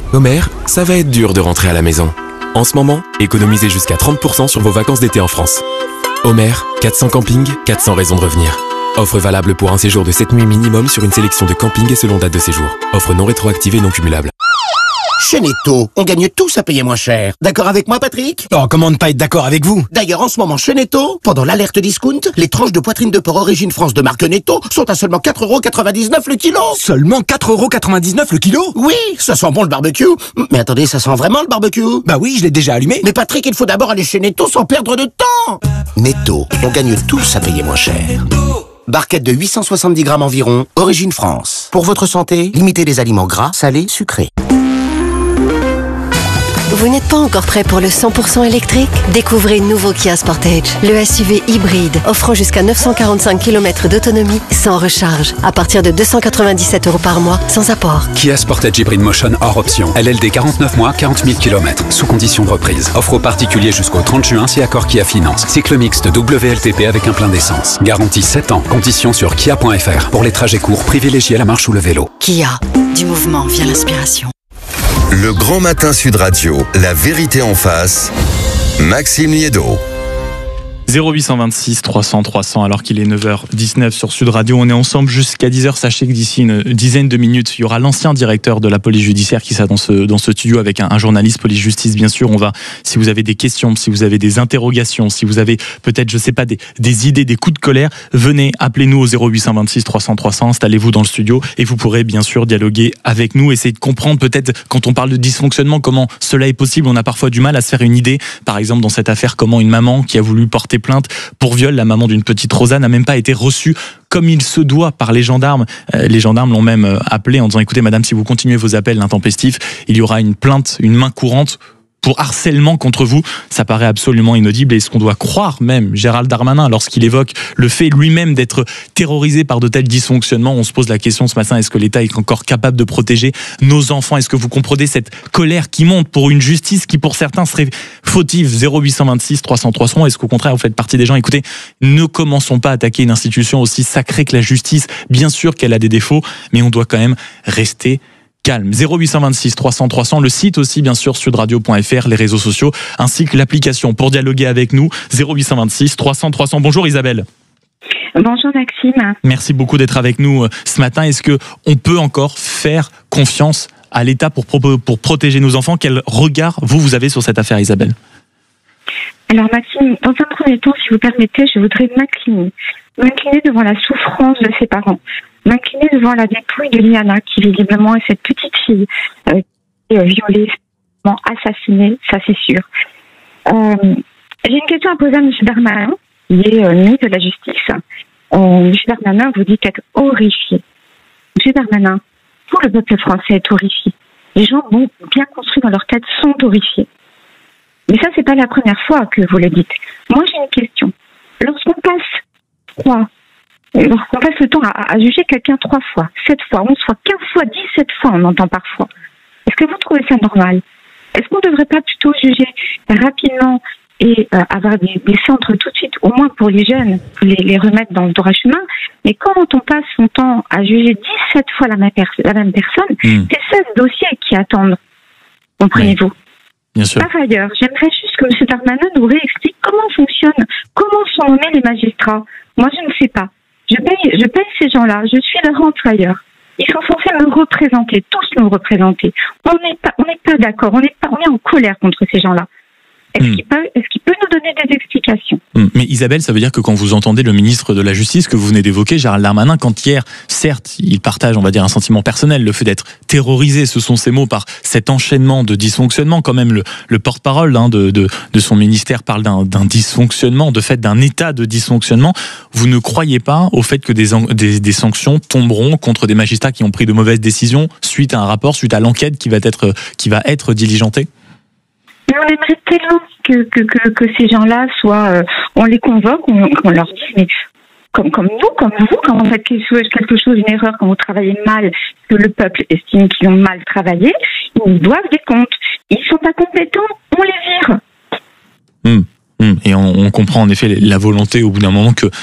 Homer, ça va être dur de rentrer à la maison. En ce moment, économisez jusqu'à 30% sur vos vacances d'été en France. Homer, 400 campings, 400 raisons de revenir. Offre valable pour un séjour de 7 nuits minimum sur une sélection de campings et selon date de séjour. Offre non rétroactive et non cumulable. Chez Netto, on gagne tous à payer moins cher. D'accord avec moi, Patrick? Oh, comment ne pas être d'accord avec vous? D'ailleurs, en ce moment, chez Netto, pendant l'alerte discount, les tranches de poitrine de porc origine France de marque Netto sont à seulement 4,99€ le kilo. Seulement 4,99€ le kilo? Oui, ça sent bon le barbecue. Mais attendez, ça sent vraiment le barbecue? Bah oui, je l'ai déjà allumé. Mais Patrick, il faut d'abord aller chez Netto sans perdre de temps. Netto, on gagne tous à payer moins cher. Barquette de 870 grammes environ, origine France. Pour votre santé, limitez les aliments gras, salés, sucrés. Vous n'êtes pas encore prêt pour le 100% électrique? Découvrez le nouveau Kia Sportage, le SUV hybride, offrant jusqu'à 945 km d'autonomie sans recharge, à partir de 297€ par mois, sans apport. Kia Sportage Hybrid Motion hors option. LLD 49 mois, 40 000 km, sous condition de reprise. Offre aux particuliers jusqu'au 30 juin si accord Kia Finance. Cycle mixte WLTP avec un plein d'essence. Garantie 7 ans. Conditions sur kia.fr. Pour les trajets courts, privilégiez la marche ou le vélo. Kia, du mouvement vient l'inspiration. Le Grand Matin Sud Radio, la vérité en face, Maxime Liédot. 0826 300 300 alors qu'il est 9h19 sur Sud Radio. On est ensemble jusqu'à 10h. Sachez que d'ici une dizaine de minutes, il y aura l'ancien directeur de la police judiciaire qui sera dans ce studio avec un journaliste police justice. Bien sûr, on va, si vous avez des questions, si vous avez des interrogations, si vous avez peut-être, je sais pas, des idées, des coups de colère, venez, appelez-nous au 0826 300 300, installez-vous dans le studio et vous pourrez bien sûr dialoguer avec nous, essayer de comprendre peut-être quand on parle de dysfonctionnement, comment cela est possible. On a parfois du mal à se faire une idée. Par exemple, dans cette affaire, comment une maman qui a voulu porter plainte pour viol, la maman d'une petite Rosa, n'a même pas été reçue comme il se doit par les gendarmes. Les gendarmes l'ont même appelée en disant: écoutez madame, si vous continuez vos appels intempestifs, il y aura une plainte, une main courante pour harcèlement contre vous. Ça paraît absolument inaudible. Et est-ce qu'on doit croire même Gérald Darmanin lorsqu'il évoque le fait lui-même d'être terrorisé par de tels dysfonctionnements? On se pose la question ce matin, est-ce que l'État est encore capable de protéger nos enfants? Est-ce que vous comprenez cette colère qui monte pour une justice qui pour certains serait fautive? 0826 300 300. Est-ce qu'au contraire vous faites partie des gens, écoutez, ne commençons pas à attaquer une institution aussi sacrée que la justice? Bien sûr qu'elle a des défauts, mais on doit quand même rester calme. 0826 300 300, le site aussi bien sûr sudradio.fr, les réseaux sociaux ainsi que l'application pour dialoguer avec nous. 0826 300 300. Bonjour Isabelle. Bonjour Maxime. Merci beaucoup d'être avec nous ce matin. Est-ce que on peut encore faire confiance à l'État pour protéger nos enfants? Quel regard vous avez sur cette affaire, Isabelle? Alors Maxime, dans un premier temps, si vous permettez, je voudrais m'incliner devant la souffrance de ses parents, m'incliner devant la dépouille de Liana, qui visiblement est cette petite fille violée, assassinée, ça c'est sûr. J'ai une question à poser à M. Darmanin, qui est ministre de la Justice. M. Darmanin vous dit être horrifié. M. Darmanin, tout le peuple français est horrifié. Les gens bien construits dans leur tête sont horrifiés. Mais ça, c'est pas la première fois que vous le dites. Moi, j'ai une question. Lorsqu'on passe le temps à juger quelqu'un 3 fois, 7 fois, 11 fois, 15 fois, 17 fois, on entend parfois. Est-ce que vous trouvez ça normal? Est-ce qu'on ne devrait pas plutôt juger rapidement et avoir des centres tout de suite, au moins pour les jeunes, pour les remettre dans le droit chemin? Mais quand on passe son temps à juger 17 fois la même personne, c'est 16 dossiers qui attendent. Comprenez-vous? Bien sûr. Par ailleurs, j'aimerais juste que M. Darmanin nous réexplique comment fonctionne, comment sont nommés les magistrats. Moi, je ne sais pas. Je paye ces gens-là, je suis leur employeur. Ils sont censés me représenter, tous nous représenter. On n'est pas d'accord, on est en colère contre ces gens-là. Est-ce qu'il peut nous donner des explications? Mais Isabelle, ça veut dire que quand vous entendez le ministre de la Justice que vous venez d'évoquer, Gérald Darmanin, quand hier, certes, il partage, on va dire, un sentiment personnel, le fait d'être terrorisé, ce sont ses mots, par cet enchaînement de dysfonctionnements, quand même le porte-parole de son ministère parle d'un dysfonctionnement, de fait d'un état de dysfonctionnement. Vous ne croyez pas au fait que des sanctions tomberont contre des magistrats qui ont pris de mauvaises décisions suite à un rapport, suite à l'enquête qui va être diligentée? Mais on aimerait tellement que ces gens-là soient, on les convoque, on leur dit, mais comme vous, quand vous faites quelque chose, une erreur, quand vous travaillez mal, que le peuple estime qu'ils ont mal travaillé, ils doivent des comptes. Ils sont pas compétents, on les vire. Et on comprend en effet la volonté au bout d'un moment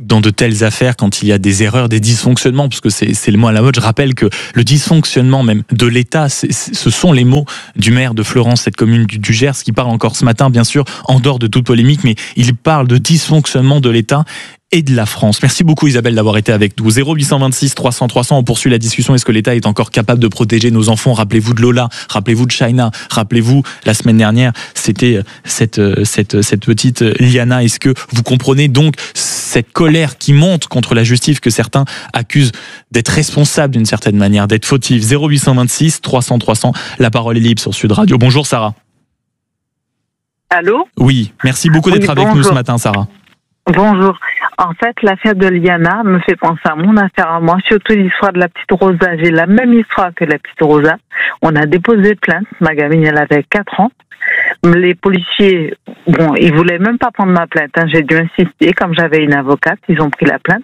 dans de telles affaires, quand il y a des erreurs, des dysfonctionnements, parce que c'est le mot à la mode. Je rappelle que le dysfonctionnement même de l'État, ce sont les mots du maire de Fleurance, cette commune du Gers, qui parle encore ce matin, bien sûr, en dehors de toute polémique, mais il parle de dysfonctionnement de l'État et de la France. Merci beaucoup Isabelle d'avoir été avec nous. 0826 300 300, on poursuit la discussion. Est-ce que l'État est encore capable de protéger nos enfants? Rappelez-vous de Lola, rappelez-vous de Shaina, rappelez-vous la semaine dernière, c'était cette petite Liana. Est-ce que vous comprenez donc cette colère qui monte contre la justice, que certains accusent d'être responsables d'une certaine manière, d'être fautifs? 0826 300 300, la parole est libre sur Sud Radio. Bonjour Sarah. Allô? Oui, merci beaucoup d'être avec nous ce matin Sarah. Bonjour. En fait, l'affaire de Liana me fait penser à mon affaire à moi, surtout l'histoire de la petite Rosa. J'ai la même histoire que la petite Rosa. On a déposé plainte. Ma gamine, elle avait 4 ans. Les policiers, ils voulaient même pas prendre ma plainte. J'ai dû insister. Comme j'avais une avocate, ils ont pris la plainte.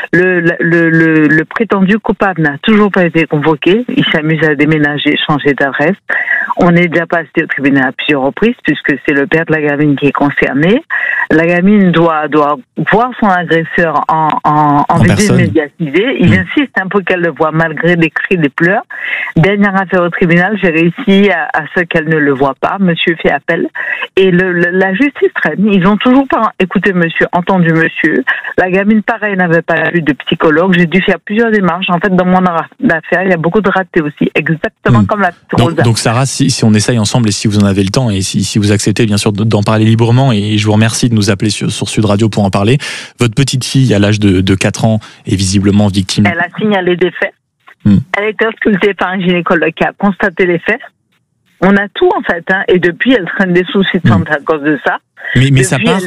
Le prétendu coupable n'a toujours pas été convoqué. Il s'amuse à déménager, changer d'adresse. On est déjà passé au tribunal à plusieurs reprises, puisque c'est le père de la gamine qui est concerné. La gamine doit voir son agresseur en visite médiatisée. Il insiste un peu qu'elle le voit, malgré des cris, des pleurs. Dernière affaire au tribunal, j'ai réussi à ce qu'elle ne le voit pas. Monsieur fait appel. Et la justice traîne. Ils ont toujours pas écouté monsieur, entendu monsieur. La gamine, pareil, n'avait pas vu de psychologue. J'ai dû faire plusieurs démarches. En fait, dans mon affaire, il y a beaucoup de ratés aussi. Exactement comme la petite Rosa. Donc Sarah, si on essaye ensemble, et si vous en avez le temps, et si vous acceptez bien sûr d'en parler librement, et je vous remercie de nous appeler sur Sud Radio pour en parler. Votre petite fille, à l'âge de 4 ans, est visiblement victime. Elle a signalé des faits. Elle a été auscultée par un gynécologue qui a constaté les faits. On a tout en fait, et depuis elle traîne des soucis de santé à cause de ça. Mais ça part.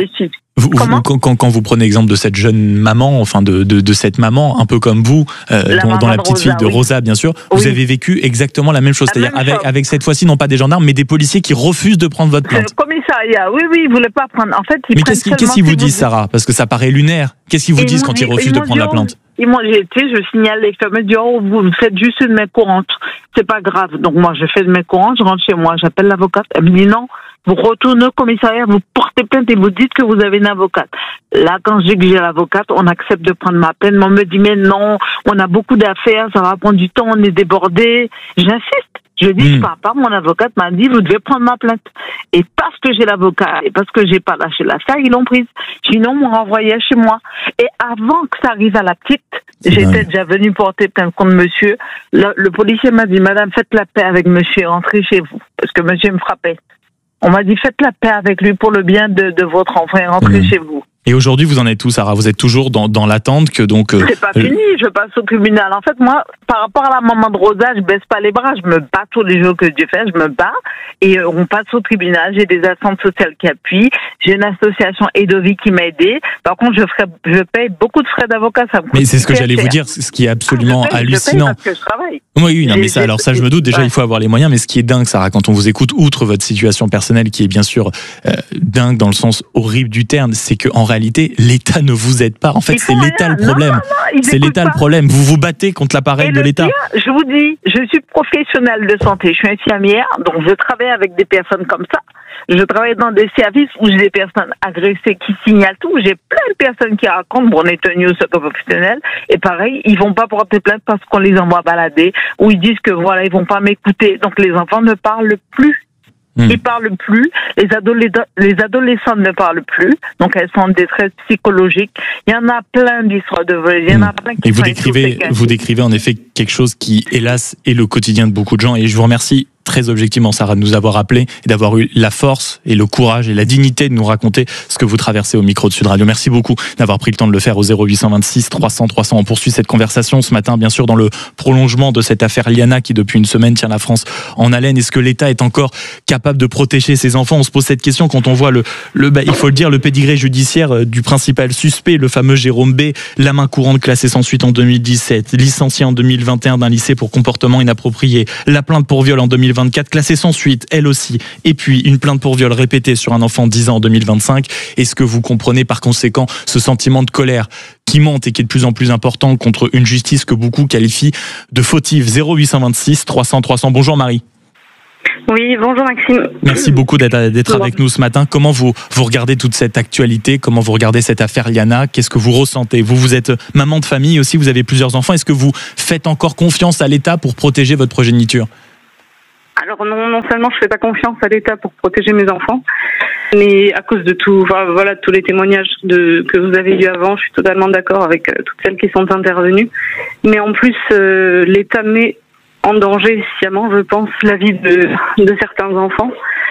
Quand vous prenez l'exemple de cette jeune maman, enfin de cette maman, un peu comme vous, dans la petite fille de Rosa, bien sûr, vous avez vécu exactement la même chose, c'est-à-dire avec cette fois-ci non pas des gendarmes, mais des policiers qui refusent de prendre votre plainte. Le commissariat, oui, ils voulaient pas prendre. En fait, mais qu'est-ce qu'ils vous disent, Sarah? Parce que ça paraît lunaire. Qu'est-ce qu'ils vous disent quand ils refusent de prendre la plainte? Je signale les faits, me dit, vous faites juste une main courante. C'est pas grave. Donc moi, je fais une main courante, je rentre chez moi, j'appelle l'avocate. Elle me dit non, vous retournez au commissariat, vous portez plainte et vous dites que vous avez une avocate. Là, quand je dis que j'ai l'avocate, on accepte de prendre ma plainte. Mais on me dit, mais non, on a beaucoup d'affaires, ça va prendre du temps, on est débordé. J'insiste. Je dis, papa, mon avocate m'a dit, vous devez prendre ma plainte. Et parce que j'ai l'avocat, et parce que j'ai pas lâché l'affaire, ils l'ont prise. Sinon, on m'a renvoyé chez moi. Et avant que ça arrive à la petite, j'étais déjà venue porter plainte contre monsieur. Le policier m'a dit, madame, faites la paix avec monsieur, rentrez chez vous. Parce que monsieur me frappait. On m'a dit, faites la paix avec lui pour le bien de votre enfant et rentrez chez vous. Et aujourd'hui, vous en êtes où, Sarah? Vous êtes toujours dans l'attente que donc... C'est pas fini, je passe au tribunal. En fait, moi, par rapport à la maman de Rosa, je baisse pas les bras, je me bats tous les jours que Dieu fait, je me bats. Et on passe au tribunal, j'ai des assistantes sociales qui appuient, j'ai une association Edovi qui m'a aidé. Par contre, je paye beaucoup de frais d'avocat, ça me coûte. Mais c'est ce que j'allais vous dire, ce qui est absolument hallucinant. Je paye parce que je travaille. Oui, non, mais ça, alors ça, je me doute. Déjà, il faut avoir les moyens, mais ce qui est dingue, Sarah, quand on vous écoute, outre votre situation personnelle, qui est bien sûr dingue dans le sens horrible du terme, c'est que en réalité, l'État ne vous aide pas. En fait, c'est l'État le problème. C'est l'État le problème. Vous vous battez contre l'appareil de l'État. Je vous dis, je suis professionnelle de santé. Je suis infirmière, donc je travaille avec des personnes comme ça. Je travaille dans des services où j'ai des personnes agressées qui signalent tout. J'ai plein de personnes qui racontent, on est tenu au secret professionnel. Et pareil, ils vont pas porter plainte parce qu'on les envoie balader, ou ils disent que voilà, ils vont pas m'écouter. Donc les enfants ne parlent plus. Ils parlent plus, les adolescents ne parlent plus, donc elles sont en détresse psychologique. Il y en a plein d'histoires de vol, il y en a plein qui vous décrivez en effet quelque chose qui, hélas, est le quotidien de beaucoup de gens, et je vous remercie très objectivement, Sarah, de nous avoir appelé et d'avoir eu la force et le courage et la dignité de nous raconter ce que vous traversez au micro de Sud Radio. Merci beaucoup d'avoir pris le temps de le faire au 0826 300 300. On poursuit cette conversation ce matin, bien sûr, dans le prolongement de cette affaire Liana qui, depuis une semaine, tient la France en haleine. Est-ce que l'État est encore capable de protéger ses enfants? On se pose cette question quand on voit il faut le dire, le pédigré judiciaire du principal suspect, le fameux Jérôme B, la main courante classée sans suite en 2017, licencié en 2021 d'un lycée pour comportement inapproprié, la plainte pour viol en 2024 classée sans suite, elle aussi, et puis une plainte pour viol répétée sur un enfant de 10 ans en 2025. Est-ce que vous comprenez par conséquent ce sentiment de colère qui monte et qui est de plus en plus important contre une justice que beaucoup qualifient de fautive? 0826 300 300. Bonjour Marie. Oui, bonjour Maxime. Merci beaucoup d'être avec nous ce matin. Comment vous regardez toute cette actualité? Comment vous regardez cette affaire Liana? Qu'est-ce que vous ressentez? Vous êtes maman de famille aussi, vous avez plusieurs enfants. Est-ce que vous faites encore confiance à l'État pour protéger votre progéniture? Alors non seulement je fais pas confiance à l'État pour protéger mes enfants, mais à cause de tout, voilà, tous les témoignages que vous avez eus avant, je suis totalement d'accord avec toutes celles qui sont intervenues. Mais en plus, l'État met en danger sciemment, je pense, la vie de certains enfants.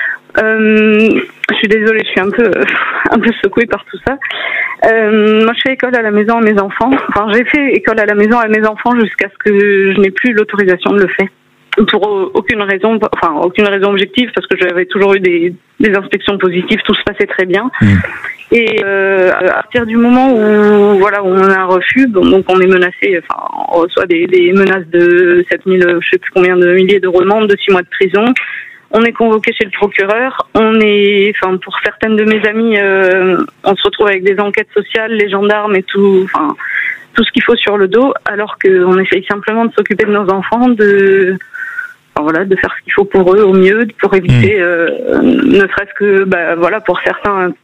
Je suis désolée, je suis un peu secouée par tout ça. Moi, je fais école à la maison à mes enfants. Enfin, j'ai fait école à la maison à mes enfants jusqu'à ce que je n'ai plus l'autorisation de le faire. Pour aucune raison objective, parce que j'avais toujours eu des inspections positives, tout se passait très bien. Et à partir du moment où on a un refus, donc on est menacé, on reçoit des menaces de 7000, je sais plus combien de milliers d'euros d'amende, de 6 mois de prison. On est convoqué chez le procureur. Pour certaines de mes amies, on se retrouve avec des enquêtes sociales, les gendarmes et tout ce qu'il faut sur le dos, alors qu'on essaye simplement de s'occuper de nos enfants, de faire ce qu'il faut pour eux au mieux, pour éviter, ne serait-ce que, pour certains,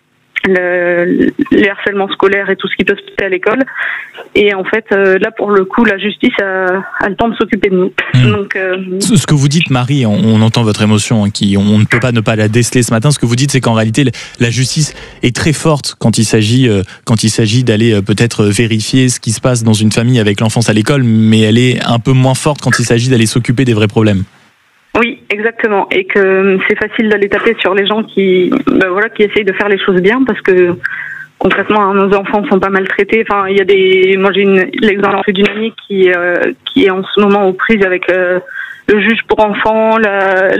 les harcèlements scolaires et tout ce qui peut se passer à l'école. Et en fait, là, pour le coup, la justice a le temps de s'occuper de nous. Donc, ce que vous dites, Marie, on entend votre émotion, on ne peut pas ne pas la déceler ce matin. Ce que vous dites, c'est qu'en réalité, la justice est très forte quand il s'agit d'aller peut-être vérifier ce qui se passe dans une famille avec l'enfance à l'école, mais elle est un peu moins forte quand il s'agit d'aller s'occuper des vrais problèmes. Oui, exactement. Et que c'est facile d'aller taper sur les gens qui essayent de faire les choses bien, parce que concrètement, nos enfants sont pas maltraités. Enfin, il y a moi j'ai l'exemple d'une amie qui est en ce moment aux prises avec le juge pour enfants, l'ASE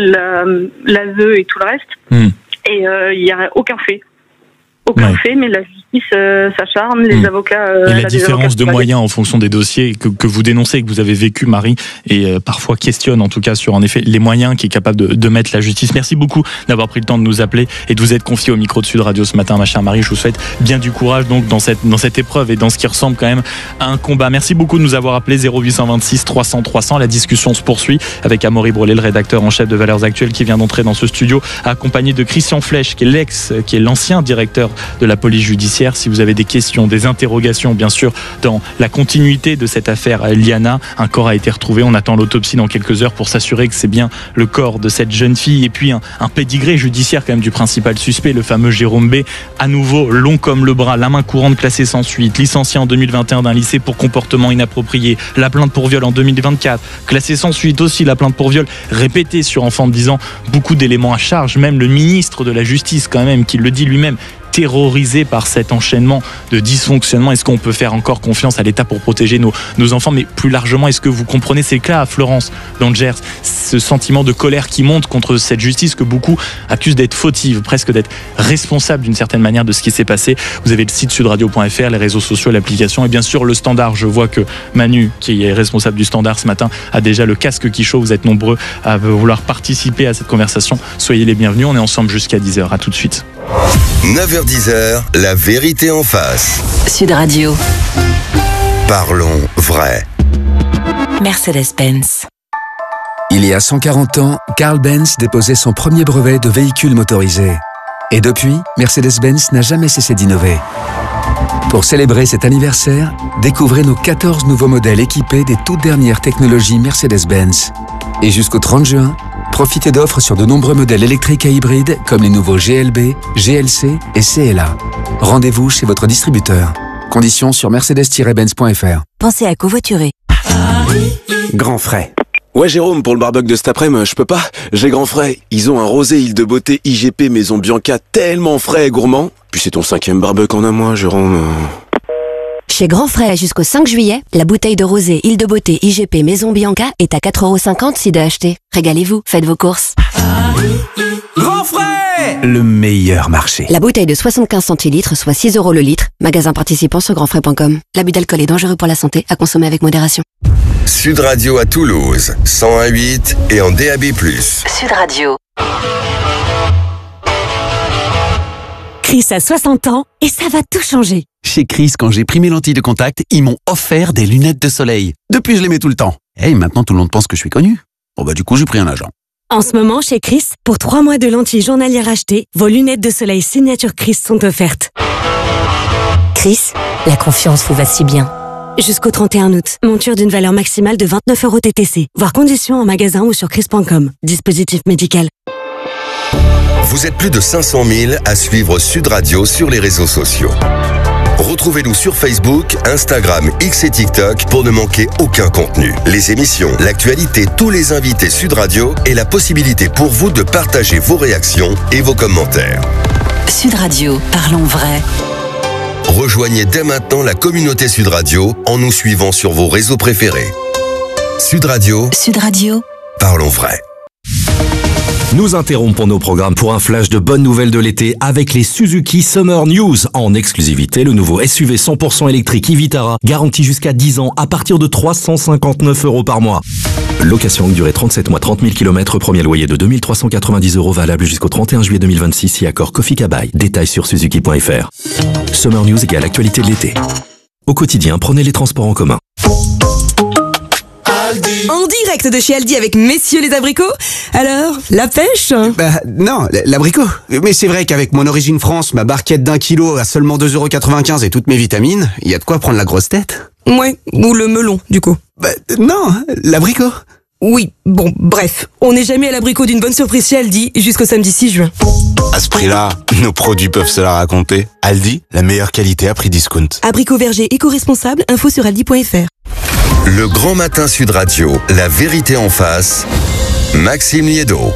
et tout le reste. Et il y a aucun fait. Fait, mais la justice s'acharne, les avocats... et la différence de moyens en fonction des dossiers que vous dénoncez, que vous avez vécu, Marie, et parfois questionne en tout cas sur en effet les moyens qui est capable de mettre la justice. Merci beaucoup d'avoir pris le temps de nous appeler et de vous être confié au micro de Sud Radio ce matin, ma chère Marie. Je vous souhaite bien du courage donc dans cette épreuve et dans ce qui ressemble quand même à un combat. Merci beaucoup de nous avoir appelé 0826 300 300. La discussion se poursuit avec Amaury Brelet, le rédacteur en chef de Valeurs Actuelles, qui vient d'entrer dans ce studio, accompagné de Christian Flech, qui est l'ancien directeur de la police judiciaire. Si vous avez des questions, des interrogations, bien sûr, dans la continuité de cette affaire Liana, un corps a été retrouvé. On attend l'autopsie dans quelques heures pour s'assurer que c'est bien le corps de cette jeune fille. Et puis un pédigré judiciaire quand même du principal suspect, le fameux Jérôme B. À nouveau, long comme le bras, la main courante classée sans suite, licencié en 2021 d'un lycée pour comportement inapproprié, la plainte pour viol en 2024, classée sans suite aussi, la plainte pour viol répétée sur enfant de 10 ans. Beaucoup d'éléments à charge, même le ministre de la Justice quand même, qui le dit lui-même, terrorisé par cet enchaînement de dysfonctionnement. Est-ce qu'on peut faire encore confiance à l'État pour protéger nos enfants? Mais plus largement, est-ce que vous comprenez, c'est le cas à Florence, dans le Gers, ce sentiment de colère qui monte contre cette justice que beaucoup accusent d'être fautive, presque d'être responsable d'une certaine manière de ce qui s'est passé? Vous avez le site sudradio.fr, les réseaux sociaux, l'application et bien sûr le Standard. Je vois que Manu, qui est responsable du Standard ce matin, a déjà le casque qui chauffe. Vous êtes nombreux à vouloir participer à cette conversation. Soyez les bienvenus. On est ensemble jusqu'à 10h. À tout de suite. 9h-10h, la vérité en face. Sud Radio. Parlons vrai. Mercedes-Benz. Il y a 140 ans, Carl Benz déposait son premier brevet de véhicule motorisé. Et depuis, Mercedes-Benz n'a jamais cessé d'innover. Pour célébrer cet anniversaire, découvrez nos 14 nouveaux modèles équipés des toutes dernières technologies Mercedes-Benz. Et jusqu'au 30 juin, profitez d'offres sur de nombreux modèles électriques et hybrides comme les nouveaux GLB, GLC et CLA. Rendez-vous chez votre distributeur. Conditions sur mercedes-benz.fr. Pensez à covoiturer. Grand Frais. Ouais Jérôme, pour le barbecue de cet après-midi, je peux pas. J'ai Grand Frais. Ils ont un rosé Île de Beauté IGP Maison Bianca tellement frais et gourmand. Puis c'est ton 5e barbecue en un mois, Jérôme. Chez Grand Frais, jusqu'au 5 juillet, la bouteille de rosé Île de Beauté IGP Maison Bianca est à 4,50 € si de acheter. Régalez-vous, faites vos courses. Grand Frais, le meilleur marché. La bouteille de 75 centilitres, soit 6 € le litre. Magasin participant sur grandfrais.com. L'abus d'alcool est dangereux pour la santé, à consommer avec modération. Sud Radio à Toulouse, 101.8 et en DAB+. Sud Radio. Chris a 60 ans et ça va tout changer. Chez Chris, quand j'ai pris mes lentilles de contact, ils m'ont offert des lunettes de soleil. Depuis, je les mets tout le temps. Et maintenant, tout le monde pense que je suis connu. Bon bah du coup, j'ai pris un agent. En ce moment, chez Chris, pour 3 mois de lentilles journalières achetées, vos lunettes de soleil Signature Chris sont offertes. Chris, la confiance vous va si bien. Jusqu'au 31 août, monture d'une valeur maximale de 29 € TTC. Voir conditions en magasin ou sur chris.com. Dispositif médical. Vous êtes plus de 500 000 à suivre Sud Radio sur les réseaux sociaux. Retrouvez-nous sur Facebook, Instagram, X et TikTok pour ne manquer aucun contenu. Les émissions, l'actualité, tous les invités Sud Radio et la possibilité pour vous de partager vos réactions et vos commentaires. Sud Radio, parlons vrai. Rejoignez dès maintenant la communauté Sud Radio en nous suivant sur vos réseaux préférés. Sud Radio. Sud Radio. Parlons vrai. Nous interrompons nos programmes pour un flash de bonnes nouvelles de l'été avec les Suzuki Summer News. En exclusivité, le nouveau SUV 100% électrique e-Vitara, garanti jusqu'à 10 ans à partir de 359 € par mois. Location longue durée 37 mois, 30 000 km, premier loyer de 2 390 € valable jusqu'au 31 juillet 2026 si accord Kofi Kabai. Détails sur suzuki.fr. Summer News égale actualité de l'été. Au quotidien, prenez les transports en commun. En direct de chez Aldi avec messieurs les abricots. Alors, la pêche? Non, l'abricot. Mais c'est vrai qu'avec mon origine France, ma barquette d'1 kilo à seulement 2,95 € et toutes mes vitamines, il y a de quoi prendre la grosse tête. Ouais, ou le melon, du coup. Non, l'abricot. Oui, bon, bref. On n'est jamais à l'abricot d'une bonne surprise chez Aldi jusqu'au samedi 6 juin. À ce prix-là, nos produits peuvent se la raconter. Aldi, la meilleure qualité à prix discount. Abricot verger éco-responsable, info sur aldi.fr. Le Grand Matin Sud Radio, la vérité en face, Maxime Liédot.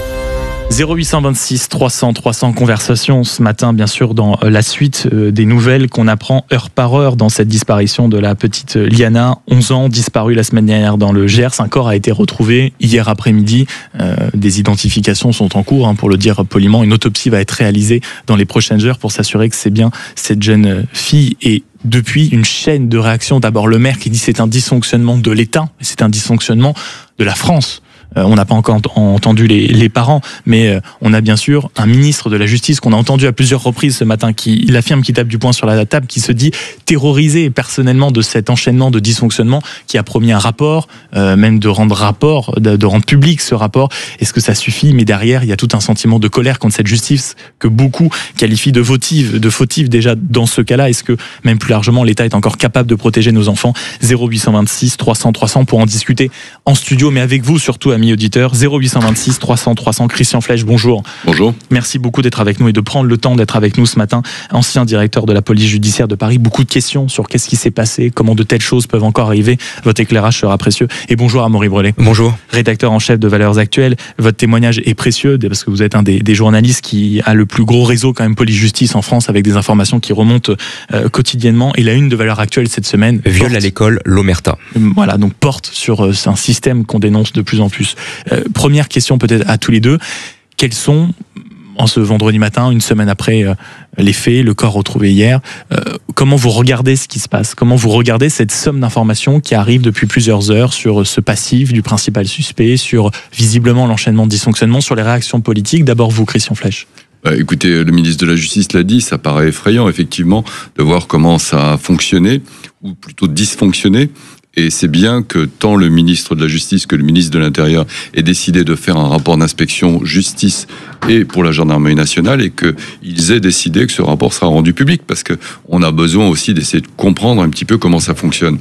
0826 300 300 conversations ce matin, bien sûr, dans la suite des nouvelles qu'on apprend heure par heure dans cette disparition de la petite Liana, 11 ans, disparue la semaine dernière dans le Gers. Un corps a été retrouvé hier après-midi. Des identifications sont en cours, pour le dire poliment. Une autopsie va être réalisée dans les prochaines heures pour s'assurer que c'est bien cette jeune fille. Et depuis, une chaîne de réactions. D'abord le maire qui dit c'est un dysfonctionnement de l'État, c'est un dysfonctionnement de la France. On n'a pas encore entendu les parents, mais on a bien sûr un ministre de la Justice qu'on a entendu à plusieurs reprises ce matin, il affirme qu'il tape du poing sur la table, qui se dit terrorisé personnellement de cet enchaînement de dysfonctionnements, qui a promis un rapport, même de rendre public ce rapport. Est-ce que ça suffit? Mais derrière, il y a tout un sentiment de colère contre cette justice que beaucoup qualifient de fautive déjà dans ce cas-là. Est-ce que, même plus largement, l'État est encore capable de protéger nos enfants? 0826 300 300 pour en discuter en studio, mais avec vous surtout, amis auditeurs. 0826 300 300. Christian Flech, bonjour. Bonjour. Merci beaucoup d'être avec nous et de prendre le temps d'être avec nous ce matin. Ancien directeur de la police judiciaire de Paris, beaucoup de questions sur qu'est-ce qui s'est passé, comment de telles choses peuvent encore arriver. Votre éclairage sera précieux. Et bonjour à Amaury Brelet. Bonjour. Rédacteur en chef de Valeurs Actuelles. Votre témoignage est précieux parce que vous êtes un des journalistes qui a le plus gros réseau quand même police-justice en France, avec des informations qui remontent quotidiennement. Et la une de Valeurs Actuelles cette semaine. Viol à l'école, l'Omerta. Voilà, donc porte sur un système qu'on dénonce de plus en plus. Première question peut-être à tous les deux. Quels sont, en ce vendredi matin, une semaine après les faits, le corps retrouvé hier, comment vous regardez ce qui se passe? Comment vous regardez cette somme d'informations qui arrive depuis plusieurs heures sur ce passif du principal suspect, sur visiblement l'enchaînement de dysfonctionnements, sur les réactions politiques? D'abord vous, Christian Flech. Écoutez, le ministre de la Justice l'a dit, ça paraît effrayant effectivement de voir comment ça a fonctionné, ou plutôt dysfonctionné. Et c'est bien que tant le ministre de la Justice que le ministre de l'Intérieur aient décidé de faire un rapport d'inspection justice et pour la gendarmerie nationale, et qu'ils aient décidé que ce rapport sera rendu public, parce que on a besoin aussi d'essayer de comprendre un petit peu comment ça fonctionne.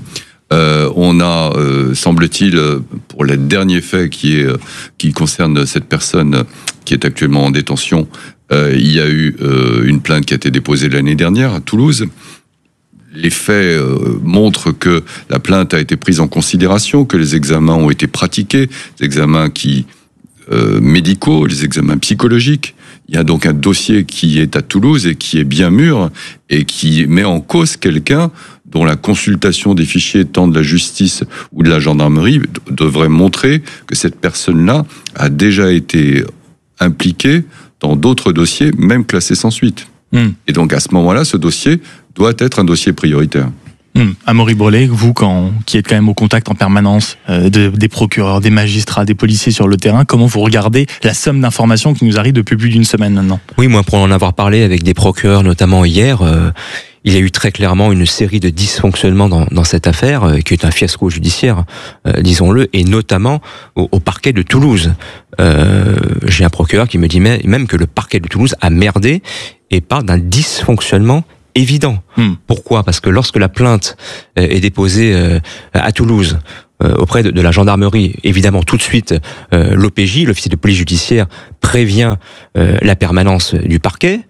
On a, semble-t-il, pour les derniers faits qui concernent cette personne qui est actuellement en détention, il y a eu une plainte qui a été déposée l'année dernière à Toulouse. Les faits montrent que la plainte a été prise en considération, que les examens ont été pratiqués, les examens médicaux, les examens psychologiques. Il y a donc un dossier qui est à Toulouse et qui est bien mûr et qui met en cause quelqu'un dont la consultation des fichiers tant de la justice ou de la gendarmerie devrait montrer que cette personne-là a déjà été impliquée dans d'autres dossiers, même classés sans suite. Et donc à ce moment-là, ce dossier doit être un dossier prioritaire. Amaury Brelet, vous qui êtes quand même au contact en permanence des procureurs, des magistrats, des policiers sur le terrain, comment vous regardez la somme d'informations qui nous arrive depuis plus d'une semaine maintenant? Oui, moi pour en avoir parlé avec des procureurs notamment hier, il y a eu très clairement une série de dysfonctionnements dans cette affaire, qui est un fiasco judiciaire, disons-le, et notamment au parquet de Toulouse. J'ai un procureur qui me dit même que le parquet de Toulouse a merdé et parle d'un dysfonctionnement évident. Pourquoi ? Parce que lorsque la plainte est déposée à Toulouse, auprès de la gendarmerie, évidemment tout de suite l'OPJ, l'officier de police judiciaire, prévient la permanence du parquet.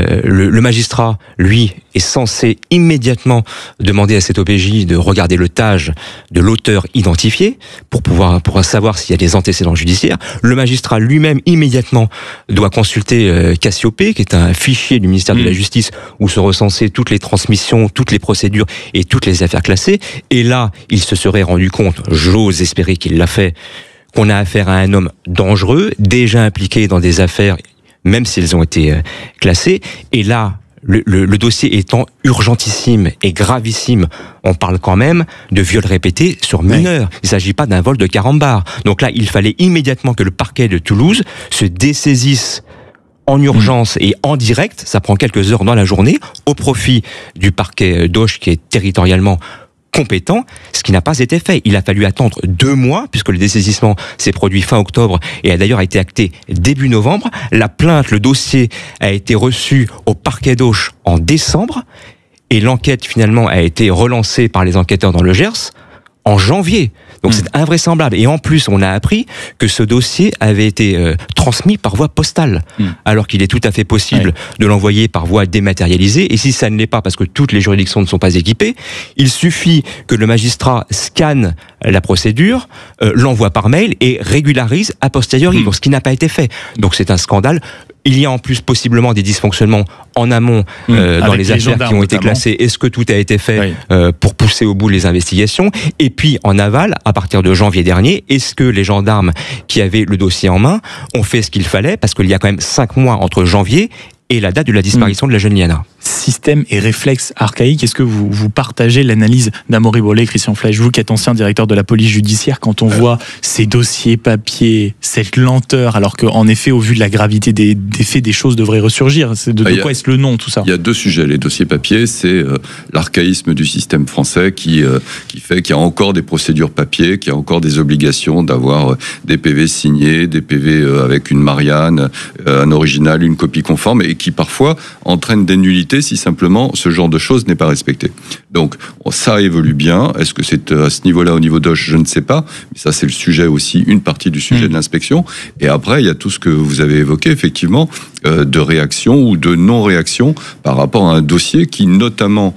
Le magistrat, lui, est censé immédiatement demander à cet OPJ de regarder le TAJ de l'auteur identifié pour pouvoir savoir s'il y a des antécédents judiciaires. Le magistrat lui-même immédiatement doit consulter Cassiopée, qui est un fichier du ministère de la Justice où se recensaient toutes les transmissions, toutes les procédures et toutes les affaires classées. Et là, il se serait rendu compte, j'ose espérer qu'il l'a fait, qu'on a affaire à un homme dangereux, déjà impliqué dans des affaires, même si elles ont été classées. Et là, le dossier étant urgentissime et gravissime, on parle quand même de viol répété sur mineur. Il ne s'agit pas d'un vol de carambar. Donc là, il fallait immédiatement que le parquet de Toulouse se dessaisisse en urgence et en direct, ça prend quelques heures dans la journée, au profit du parquet d'Auch qui est territorialement compétent, ce qui n'a pas été fait. Il a fallu attendre 2 mois, puisque le dessaisissement s'est produit fin octobre et a d'ailleurs été acté début novembre. La plainte, le dossier a été reçu au parquet d'Auch en décembre et l'enquête finalement a été relancée par les enquêteurs dans le Gers en janvier. Donc c'est invraisemblable. Et en plus, on a appris que ce dossier avait été transmis par voie postale, alors qu'il est tout à fait possible de l'envoyer par voie dématérialisée. Et si ça ne l'est pas, parce que toutes les juridictions ne sont pas équipées, il suffit que le magistrat scanne la procédure, l'envoie par mail et régularise a posteriori, ce qui n'a pas été fait. Donc c'est un scandale. Il y a en plus possiblement des dysfonctionnements en amont dans les affaires qui ont été classées. Est-ce que tout a été fait pour pousser au bout les investigations ? Et puis en aval, à partir de janvier dernier, est-ce que les gendarmes qui avaient le dossier en main ont fait ce qu'il fallait ? Parce qu'il y a quand même 5 mois entre janvier et la date de la disparition de la jeune Liana. Système et réflexe archaïque, est-ce que vous partagez l'analyse d'Amaury Bollé, Christian Flech, vous qui êtes ancien directeur de la police judiciaire, quand on voit ces dossiers papiers, cette lenteur, alors qu'en effet, au vu de la gravité des faits, des choses devraient ressurgir. De quoi est-ce le nom, tout ça ? Il y a 2 sujets. Les dossiers papiers, c'est l'archaïsme du système français qui fait qu'il y a encore des procédures papier, qu'il y a encore des obligations d'avoir des PV signés, des PV avec une Marianne, un original, une copie conforme, et qui parfois entraînent des nullités si simplement ce genre de choses n'est pas respecté. Donc ça évolue bien. Est-ce que c'est à ce niveau-là, au niveau d'Auch ? Je ne sais pas. Mais ça, c'est le sujet aussi, une partie du sujet de l'inspection. Et après, il y a tout ce que vous avez évoqué, effectivement, de réaction ou de non-réaction par rapport à un dossier qui, notamment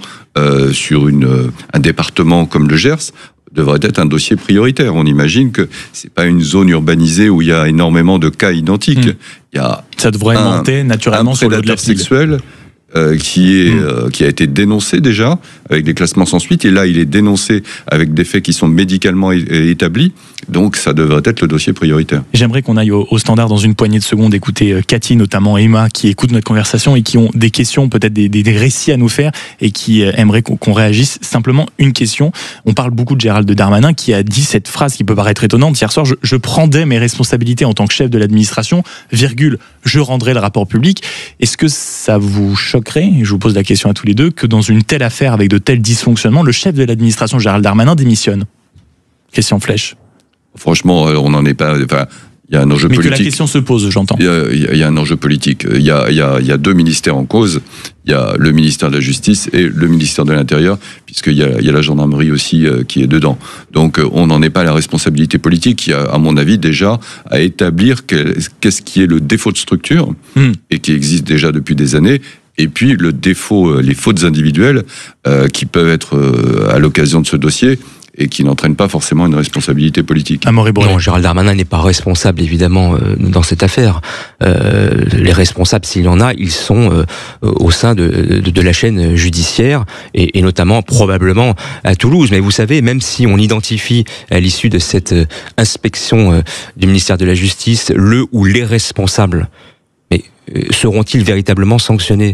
sur un département comme le Gers, devrait être un dossier prioritaire. On imagine que c'est pas une zone urbanisée où il y a énormément de cas identiques. Il y a ça devrait monter naturellement sur le prédateur sexuel qui a été dénoncé déjà avec des classements sans suite, et là il est dénoncé avec des faits qui sont médicalement établis, donc ça devrait être le dossier prioritaire. J'aimerais qu'on aille au standard dans une poignée de secondes, écouter Cathy, notamment Emma, qui écoutent notre conversation et qui ont des questions, peut-être des récits à nous faire, et qui aimeraient qu'on réagisse. Simplement une question, on parle beaucoup de Gérald Darmanin qui a dit cette phrase qui peut paraître étonnante hier soir: je prendrai mes responsabilités en tant que chef de l'administration, virgule, je rendrai le rapport public. Est-ce que ça vous choquerait, et je vous pose la question à tous les deux, que dans une telle affaire avec de tels dysfonctionnements, le chef de l'administration Gérald Darmanin démissionne ? Christian Flech. Franchement, on n'en est pas... Enfin, il y a un enjeu politique. Mais que la question se pose, j'entends. Il y a un enjeu politique. Il y a 2 ministères en cause. Il y a le ministère de la Justice et le ministère de l'Intérieur, puisqu'il y a la gendarmerie aussi qui est dedans. Donc on n'en est pas à la responsabilité politique. Il y a, à mon avis, déjà à établir qu'est-ce qui est le défaut de structure, et qui existe déjà depuis des années. Et puis le défaut, les fautes individuelles qui peuvent être à l'occasion de ce dossier, et qui n'entraîne pas forcément une responsabilité politique. Non, Gérald Darmanin n'est pas responsable, évidemment, dans cette affaire. Les responsables, s'il y en a, ils sont au sein de la chaîne judiciaire, et notamment, probablement, à Toulouse. Mais vous savez, même si on identifie, à l'issue de cette inspection du ministère de la Justice, le ou les responsables, mais seront-ils véritablement sanctionnés ?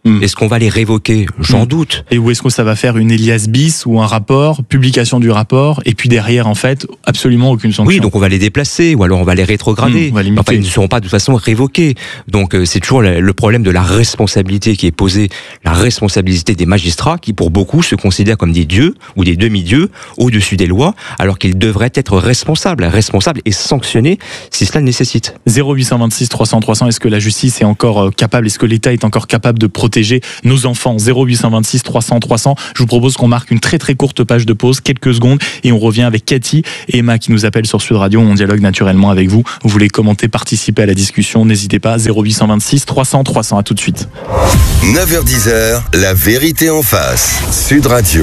Est-ce qu'on va les révoquer? J'en doute. Et où est-ce que ça va faire une Elias bis ou un rapport, publication du rapport, et puis derrière, en fait, absolument aucune sanction? Oui, donc on va les déplacer, ou alors on va les rétrograder. Enfin, ils ne seront pas de toute façon révoqués. Donc c'est toujours le problème de la responsabilité qui est posée, la responsabilité des magistrats qui, pour beaucoup, se considèrent comme des dieux ou des demi-dieux au-dessus des lois, alors qu'ils devraient être responsables et sanctionnés si cela le nécessite. 0826 300 300, est-ce que la justice est encore capable, est-ce que l'État est encore capable de protéger nos enfants? 0826 300 300. Je vous propose qu'on marque une très très courte page de pause, quelques secondes, et on revient avec Cathy et Emma qui nous appellent sur Sud Radio. On dialogue naturellement avec vous. Vous voulez commenter, participer à la discussion, n'hésitez pas. 0826 300 300. À tout de suite. 9h-10h, la vérité en face. Sud Radio.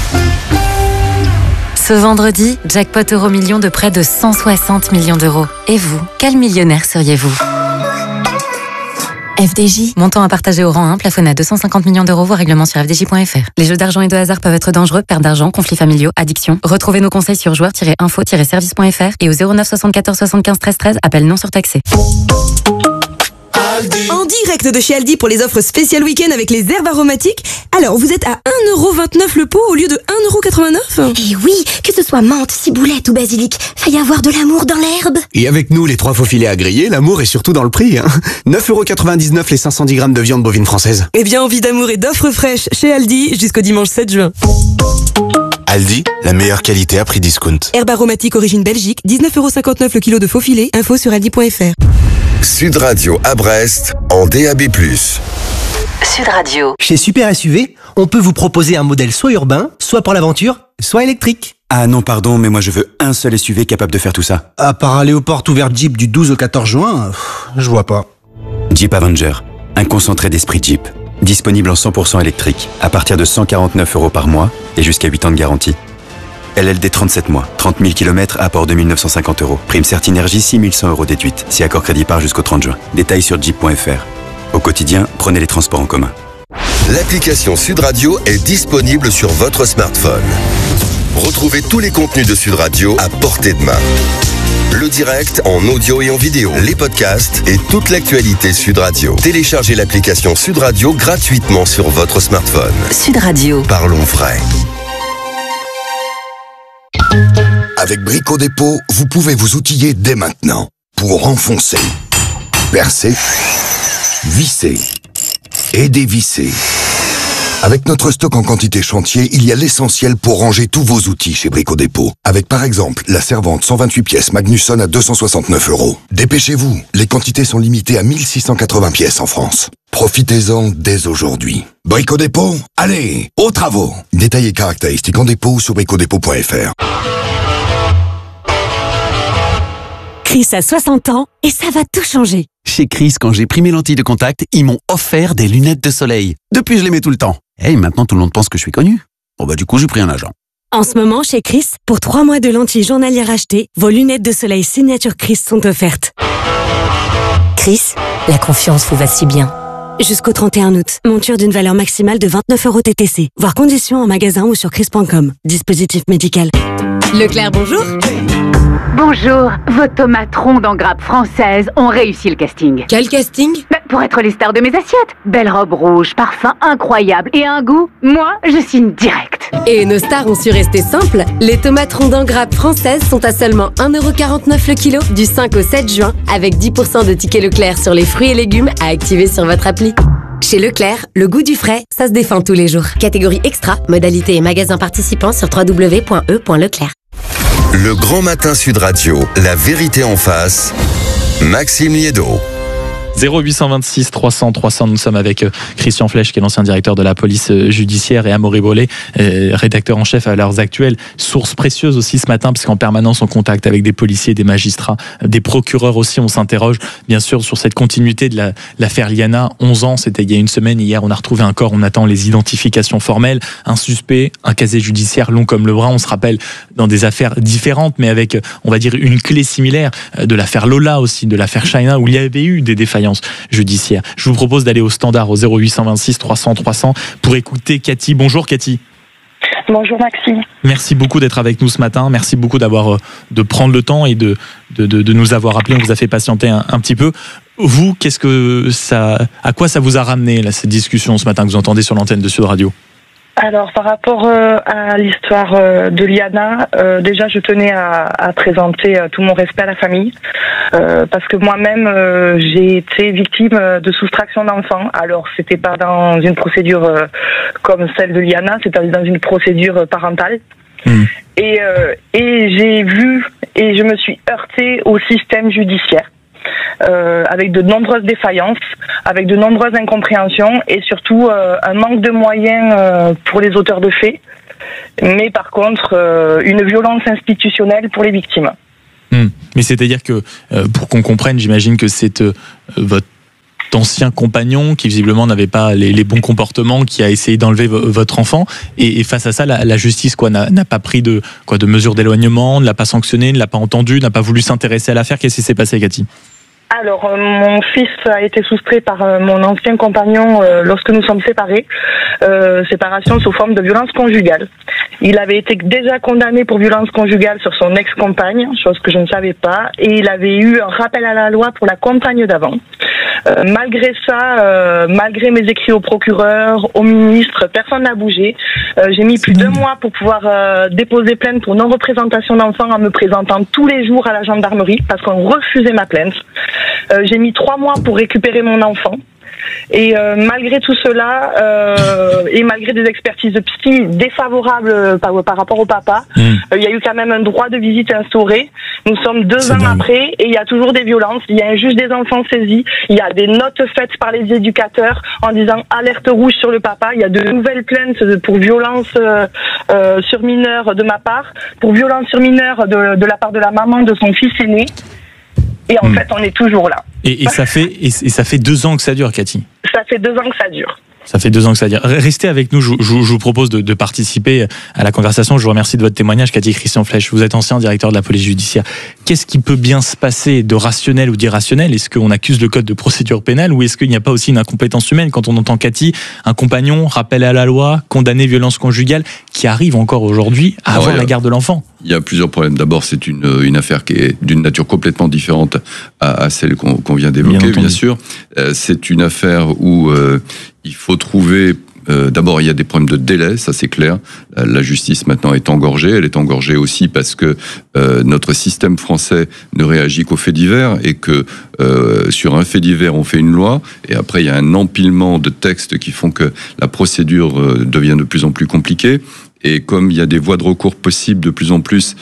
Ce vendredi, jackpot Euro-Million de près de 160 millions d'euros. Et vous, quel millionnaire seriez-vous? FDJ. Montant à partager au rang 1, plafonné à 250 millions d'euros, voire règlement sur fdj.fr. Les jeux d'argent et de hasard peuvent être dangereux, perte d'argent, conflits familiaux, addiction. Retrouvez nos conseils sur joueurs-info-service.fr et au 09 74 75 13 13, appel non surtaxé. En direct de chez Aldi pour les offres spéciales week-end avec les herbes aromatiques. Alors, vous êtes à 1,29€ le pot au lieu de 1,89€. Et oui, que ce soit menthe, ciboulette ou basilic, faille avoir de l'amour dans l'herbe. Et avec nous, les 3 faux filets à griller, l'amour est surtout dans le prix. 9,99€ les 510 grammes de viande bovine française. Eh bien, envie d'amour et d'offres fraîches chez Aldi jusqu'au dimanche 7 juin. Aldi, la meilleure qualité à prix discount. Herbe aromatique origine Belgique, 19,59€ le kilo de faux filets. Info sur aldi.fr. Sud Radio à Brest, en DAB+. Sud Radio. Chez Super SUV, on peut vous proposer un modèle soit urbain, soit pour l'aventure, soit électrique. Ah non, pardon, mais moi je veux un seul SUV capable de faire tout ça. À part aller aux portes ouvertes Jeep du 12 au 14 juin, je vois pas. Jeep Avenger, un concentré d'esprit Jeep. Disponible en 100% électrique, à partir de 149€ par mois et jusqu'à 8 ans de garantie. LLD 37 mois, 30 000 km, apport de 1 950€. Prime Certinergie, 6 100€ déduite, si accord crédit part jusqu'au 30 juin. Détails sur jeep.fr. Au quotidien, prenez les transports en commun. L'application Sud Radio est disponible sur votre smartphone. Retrouvez tous les contenus de Sud Radio à portée de main. Le direct en audio et en vidéo, les podcasts et toute l'actualité Sud Radio. Téléchargez l'application Sud Radio gratuitement sur votre smartphone. Sud Radio. Parlons vrai. Avec Brico Dépôt, vous pouvez vous outiller dès maintenant pour enfoncer, percer, visser et dévisser. Avec notre stock en quantité chantier, il y a l'essentiel pour ranger tous vos outils chez Brico Dépôt. Avec par exemple la servante 128 pièces Magnusson à 269€. Dépêchez-vous, les quantités sont limitées à 1680 pièces en France. Profitez-en dès aujourd'hui. Brico Dépôt, allez, aux travaux. Détails et caractéristiques en dépôt sur bricodépôt.fr. Chris a 60 ans et ça va tout changer. Chez Chris, quand j'ai pris mes lentilles de contact, ils m'ont offert des lunettes de soleil. Depuis, je les mets tout le temps. Et maintenant, tout le monde pense que je suis connu. Bon bah du coup, j'ai pris un agent. En ce moment, chez Chris, pour 3 mois de lentilles journalières achetées, vos lunettes de soleil signature Chris sont offertes. Chris, la confiance vous va si bien. Jusqu'au 31 août, monture d'une valeur maximale de 29€ TTC. Voir conditions en magasin ou sur chris.com. Dispositif médical. Leclerc, bonjour. Bonjour, vos tomates rondes en grappe française ont réussi le casting. Quel casting? Pour être les stars de mes assiettes. Belle robe rouge, parfum incroyable et un goût, moi, je signe direct. Et nos stars ont su rester simples. Les tomates rondes en grappe françaises sont à seulement 1,49€ le kilo du 5 au 7 juin avec 10% de tickets Leclerc sur les fruits et légumes à activer sur votre appli. Chez Leclerc, le goût du frais, ça se défend tous les jours. Catégorie extra, modalité et magasins participants sur www.e.leclerc. Le Grand Matin Sud Radio, la vérité en face, Maxime Liédot. 0826 300 300, nous sommes avec Christian Flech qui est l'ancien directeur de la police judiciaire et Amaury Bollet, rédacteur en chef à l'heure actuelle, source précieuse aussi ce matin parce qu'en permanence en contact avec des policiers, des magistrats, des procureurs aussi. On s'interroge bien sûr sur cette continuité de l'affaire Liana. 11 ans, c'était il y a une semaine. Hier on a retrouvé un corps, on attend les identifications formelles, un suspect, un casier judiciaire long comme le bras. On se rappelle dans des affaires différentes mais avec on va dire une clé similaire de l'affaire Lola aussi, de l'affaire China où il y avait eu des défaillances judiciaire. Je vous propose d'aller au standard au 0826 300 300 pour écouter Cathy. Bonjour Cathy. Bonjour Maxime. Merci beaucoup d'être avec nous ce matin. Merci beaucoup de prendre le temps et de nous avoir appelé. On vous a fait patienter un petit peu. Vous, à quoi ça vous a ramené là, cette discussion ce matin que vous entendez sur l'antenne de Sud Radio? Alors, par rapport à l'histoire de Liana, déjà, je tenais à présenter tout mon respect à la famille, parce que moi-même, j'ai été victime de soustraction d'enfants. Alors, c'était pas dans une procédure comme celle de Liana, c'était dans une procédure parentale. Et j'ai vu et je me suis heurtée au système judiciaire. Avec de nombreuses défaillances, avec de nombreuses incompréhensions et surtout un manque de moyens pour les auteurs de faits, mais par contre une violence institutionnelle pour les victimes. Mais c'est-à-dire que, pour qu'on comprenne, j'imagine que c'est votre ancien compagnon qui visiblement n'avait pas les bons comportements, qui a essayé d'enlever votre enfant, et face à ça, la justice n'a pas pris de mesures d'éloignement, ne l'a pas sanctionné, ne l'a pas entendu, n'a pas voulu s'intéresser à l'affaire. Qu'est-ce qui s'est passé, Cathy? Alors, mon fils a été soustrait par mon ancien compagnon lorsque nous sommes séparés. Séparation sous forme de violence conjugale. Il avait été déjà condamné pour violence conjugale sur son ex-compagne, chose que je ne savais pas, et il avait eu un rappel à la loi pour la compagne d'avant. Malgré ça, malgré mes écrits au procureur, au ministre, personne n'a bougé. J'ai mis plus d'1 mois pour pouvoir déposer plainte pour non-représentation d'enfant en me présentant tous les jours à la gendarmerie parce qu'on refusait ma plainte. J'ai mis 3 mois pour récupérer mon enfant. Et malgré tout cela, et malgré des expertises psy défavorables par rapport au papa, il y a eu quand même un droit de visite instauré. Nous sommes 2 ans après et il y a toujours des violences. Il y a un juge des enfants saisi. Il y a des notes faites par les éducateurs en disant alerte rouge sur le papa. Il y a de nouvelles plaintes pour violence sur mineur de ma part, pour violence sur mineur de la part de la maman de son fils aîné. Et en fait, on est toujours là. Et ça fait 2 ans que ça dure, Cathy. Ça fait 2 ans que ça dure. Ça fait 2 ans que ça dure. Restez avec nous, je vous propose de participer à la conversation. Je vous remercie de votre témoignage, Cathy Christian Flech. Vous êtes ancien directeur de la police judiciaire. Qu'est-ce qui peut bien se passer de rationnel ou d'irrationnel? Est-ce qu'on accuse le code de procédure pénale ou est-ce qu'il n'y a pas aussi une incompétence humaine quand on entend Cathy, un compagnon, rappel à la loi, condamné violence conjugale, qui arrive encore aujourd'hui à avoir la garde de l'enfant? Il y a plusieurs problèmes. D'abord, c'est une affaire qui est d'une nature complètement différente à celle qu'on vient d'évoquer, bien sûr. C'est une affaire où il faut trouver... D'abord, il y a des problèmes de délai, ça c'est clair. La justice maintenant est engorgée. Elle est engorgée aussi parce que notre système français ne réagit qu'aux faits divers et que sur un fait divers, on fait une loi et après il y a un empilement de textes qui font que la procédure devient de plus en plus compliquée. Et comme il y a des voies de recours possibles de plus en plus,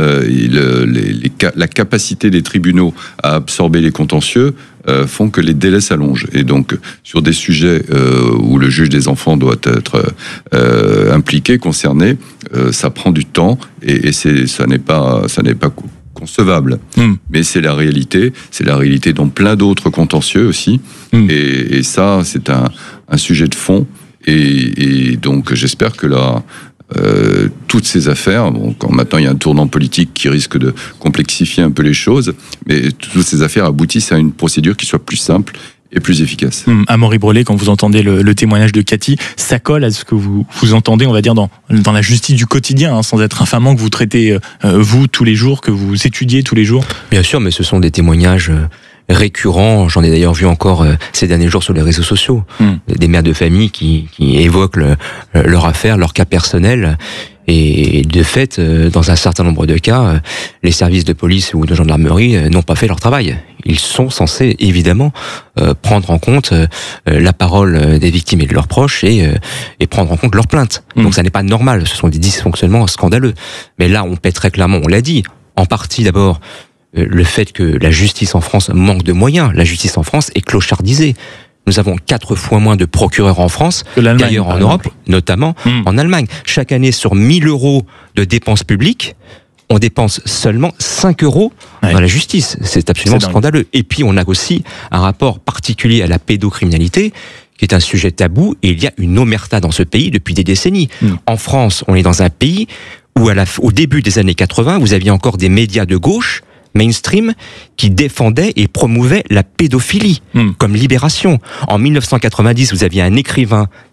la capacité des tribunaux à absorber les contentieux font que les délais s'allongent. Et donc, sur des sujets où le juge des enfants doit être impliqué, concerné, ça prend du temps et ça n'est pas concevable. Mais c'est la réalité dans plein d'autres contentieux aussi. Et ça, c'est un sujet de fond. Et donc, j'espère que toutes ces affaires, quand maintenant il y a un tournant politique qui risque de complexifier un peu les choses, mais toutes ces affaires aboutissent à une procédure qui soit plus simple et plus efficace. Amaury Brelet, quand vous entendez le témoignage de Cathy, ça colle à ce que vous entendez, on va dire, dans la justice du quotidien, sans être infamant, que vous traitez, vous, tous les jours, que vous étudiez tous les jours? Bien sûr, mais ce sont des témoignages récurrents. J'en ai d'ailleurs vu encore ces derniers jours sur les réseaux sociaux. Des mères de famille qui évoquent leur affaire, leur cas personnel. Et de fait, dans un certain nombre de cas, les services de police ou de gendarmerie n'ont pas fait leur travail. Ils sont censés, évidemment, prendre en compte la parole des victimes et de leurs proches et prendre en compte leurs plaintes. Donc ça n'est pas normal, ce sont des dysfonctionnements scandaleux. Mais là, on paie très clairement, on l'a dit, en partie d'abord, le fait que la justice en France manque de moyens. La justice en France est clochardisée. Nous avons 4 fois moins de procureurs en France qu'ailleurs en Europe, notamment en Allemagne. Chaque année, sur 1 000 € de dépenses publiques, on dépense seulement 5 € dans la justice. C'est absolument scandaleux. Et puis, on a aussi un rapport particulier à la pédocriminalité, qui est un sujet tabou, et il y a une omerta dans ce pays depuis des décennies. En France, on est dans un pays où, au début des années 80, vous aviez encore des médias de gauche, mainstream, qui défendait et promouvait la pédophilie, comme Libération. En 1990, vous aviez un écrivain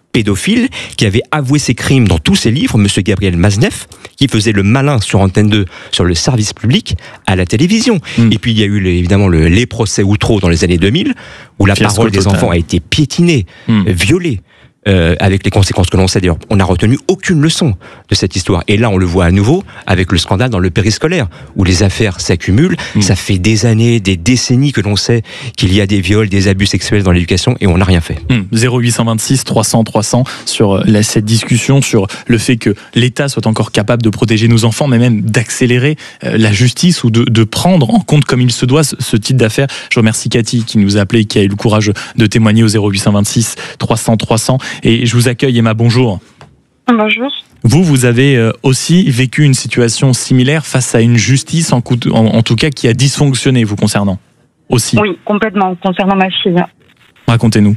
pédophile qui avait avoué ses crimes dans tous ses livres, monsieur Gabriel Maznev, qui faisait le malin sur Antenne 2, sur le service public, à la télévision. Et puis il y a eu évidemment les procès Outreau dans les années 2000, où la parole des enfants a été piétinée, violée. Avec les conséquences que l'on sait. D'ailleurs, on n'a retenu aucune leçon de cette histoire. Et là, on le voit à nouveau avec le scandale dans le périscolaire, où les affaires s'accumulent. Ça fait des années, des décennies que l'on sait qu'il y a des viols, des abus sexuels dans l'éducation, et on n'a rien fait. 0826 300 300 sur cette discussion sur le fait que l'État soit encore capable de protéger nos enfants, mais même d'accélérer la justice ou de prendre en compte comme il se doit ce type d'affaires. Je remercie Cathy qui nous a appelé, qui a eu le courage de témoigner au 0826 300 300. Et je vous accueille, Emma, bonjour. Bonjour. Vous avez aussi vécu une situation similaire face à une justice, en tout cas, qui a dysfonctionné, vous concernant aussi. Oui, complètement, concernant ma fille. Racontez-nous.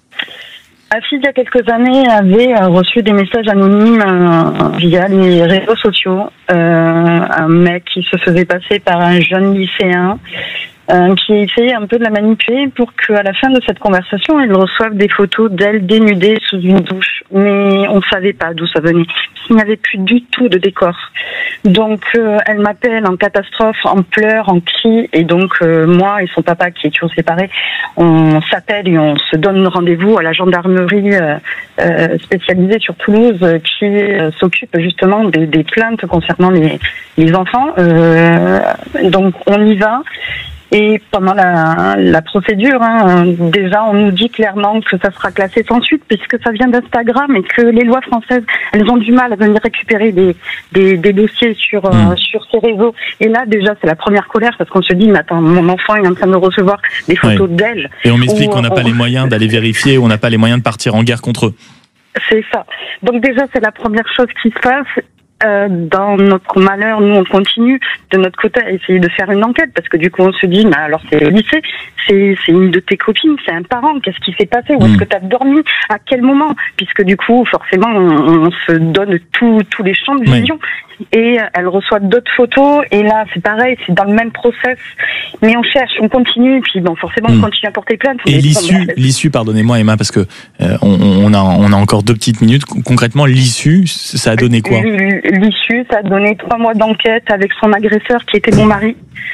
Ma fille, il y a quelques années, avait reçu des messages anonymes via les réseaux sociaux. Un mec qui se faisait passer par un jeune lycéen qui essayait un peu de la manipuler pour qu'à la fin de cette conversation, elle reçoive des photos d'elle dénudée sous une douche. Mais on ne savait pas d'où ça venait. Il n'y avait plus du tout de décor. Donc, elle m'appelle en catastrophe, en pleurs, en cris. Et donc, moi et son papa, qui est toujours séparés, on s'appelle et on se donne rendez-vous à la gendarmerie spécialisée sur Toulouse qui s'occupe justement des plaintes concernant les enfants. Donc, on y va. Et pendant la procédure, déjà, on nous dit clairement que ça sera classé sans suite puisque ça vient d'Instagram et que les lois françaises, elles ont du mal à venir récupérer des dossiers sur ces réseaux. Et là, déjà, c'est la première colère parce qu'on se dit, mais attends, mon enfant est en train de recevoir des photos d'elle. Et on m'explique qu'on n'a pas les moyens d'aller vérifier, on n'a pas les moyens de partir en guerre contre eux. C'est ça. Donc déjà, c'est la première chose qui se passe. Dans notre malheur, nous on continue de notre côté à essayer de faire une enquête parce que du coup on se dit, mais alors c'est le lycée, c'est une de tes copines, c'est un parent, qu'est-ce qui s'est passé, où est-ce que tu as dormi, à quel moment, puisque du coup forcément on se donne tous les champs de vision. Et elle reçoit d'autres photos et là c'est pareil, c'est dans le même process, mais on cherche, on continue et puis bon forcément on continue à porter plainte. Et l'issue, pardonnez-moi Emma, parce que on a encore 2 petites minutes. Concrètement, l'issue, ça a donné quoi? L'issue, ça a donné 3 mois d'enquête avec son agresseur qui était mon mari.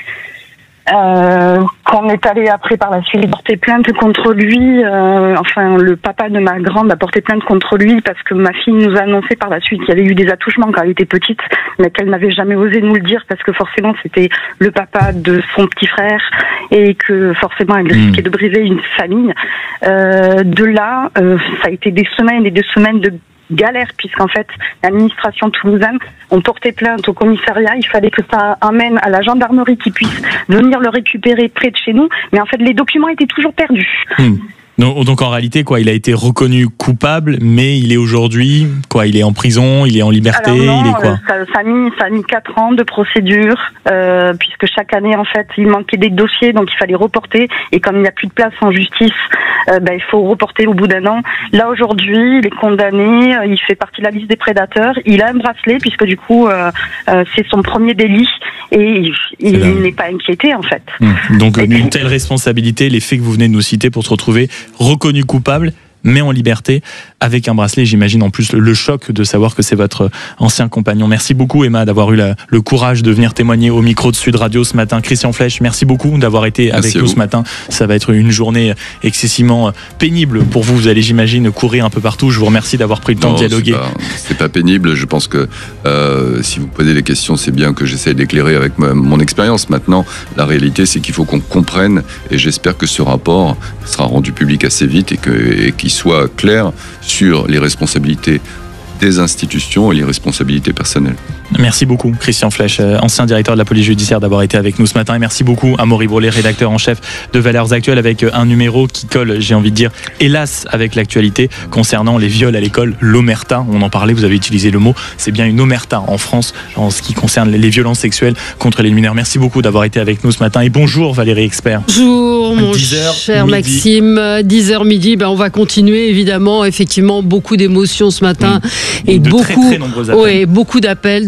Qu'on est allé après par la suite porter plainte contre lui, enfin le papa de ma grande a porté plainte contre lui parce que ma fille nous a annoncé par la suite qu'il y avait eu des attouchements quand elle était petite, mais qu'elle n'avait jamais osé nous le dire parce que forcément c'était le papa de son petit frère et que forcément elle risquait de briser une famille. De là, ça a été des semaines et des semaines de galère puisqu'en fait l'administration toulousaine ont porté plainte au commissariat, il fallait que ça amène à la gendarmerie qui puisse venir le récupérer près de chez nous, mais en fait les documents étaient toujours perdus. Donc en réalité, quoi, il a été reconnu coupable, mais il est aujourd'hui, quoi, il est en prison, il est en liberté, alors non, il est quoi? Ça a mis 4 ans de procédure, puisque chaque année, en fait, il manquait des dossiers, donc il fallait reporter, et comme il n'y a plus de place en justice, il faut reporter au bout d'1 an. Là, aujourd'hui, il est condamné, il fait partie de la liste des prédateurs, il a un bracelet, puisque du coup, c'est son premier délit, et il n'est pas inquiété, en fait. Donc une telle responsabilité, les faits que vous venez de nous citer pour se retrouver reconnu coupable, mais en liberté, avec un bracelet, j'imagine en plus le choc de savoir que c'est votre ancien compagnon. Merci beaucoup Emma d'avoir eu le courage de venir témoigner au micro de Sud Radio ce matin. Christian Flech, merci beaucoup d'avoir été avec nous ce matin. Ça va être une journée excessivement pénible pour vous. Vous allez, j'imagine, courir un peu partout. Je vous remercie d'avoir pris le temps de dialoguer. C'est pas pénible. Je pense que si vous posez des questions, c'est bien que j'essaye d'éclairer avec mon expérience. Maintenant, la réalité, c'est qu'il faut qu'on comprenne, et j'espère que ce rapport sera rendu public assez vite et qu'il soit clair sur les responsabilités des institutions et les responsabilités personnelles. Merci beaucoup Christian Flech, ancien directeur de la police judiciaire, d'avoir été avec nous ce matin, et merci beaucoup à Amaury Brelet, rédacteur en chef de Valeurs Actuelles, avec un numéro qui colle, j'ai envie de dire, hélas, avec l'actualité concernant les viols à l'école, l'omerta. On en parlait, vous avez utilisé le mot, c'est bien une omerta en France en ce qui concerne les violences sexuelles contre les mineurs. Merci beaucoup d'avoir été avec nous ce matin, et bonjour Valérie Expert. Bonjour mon cher Maxime, 10h midi, on va continuer évidemment, effectivement beaucoup d'émotions ce matin et beaucoup, très nombreux appels. beaucoup d'appels. Donc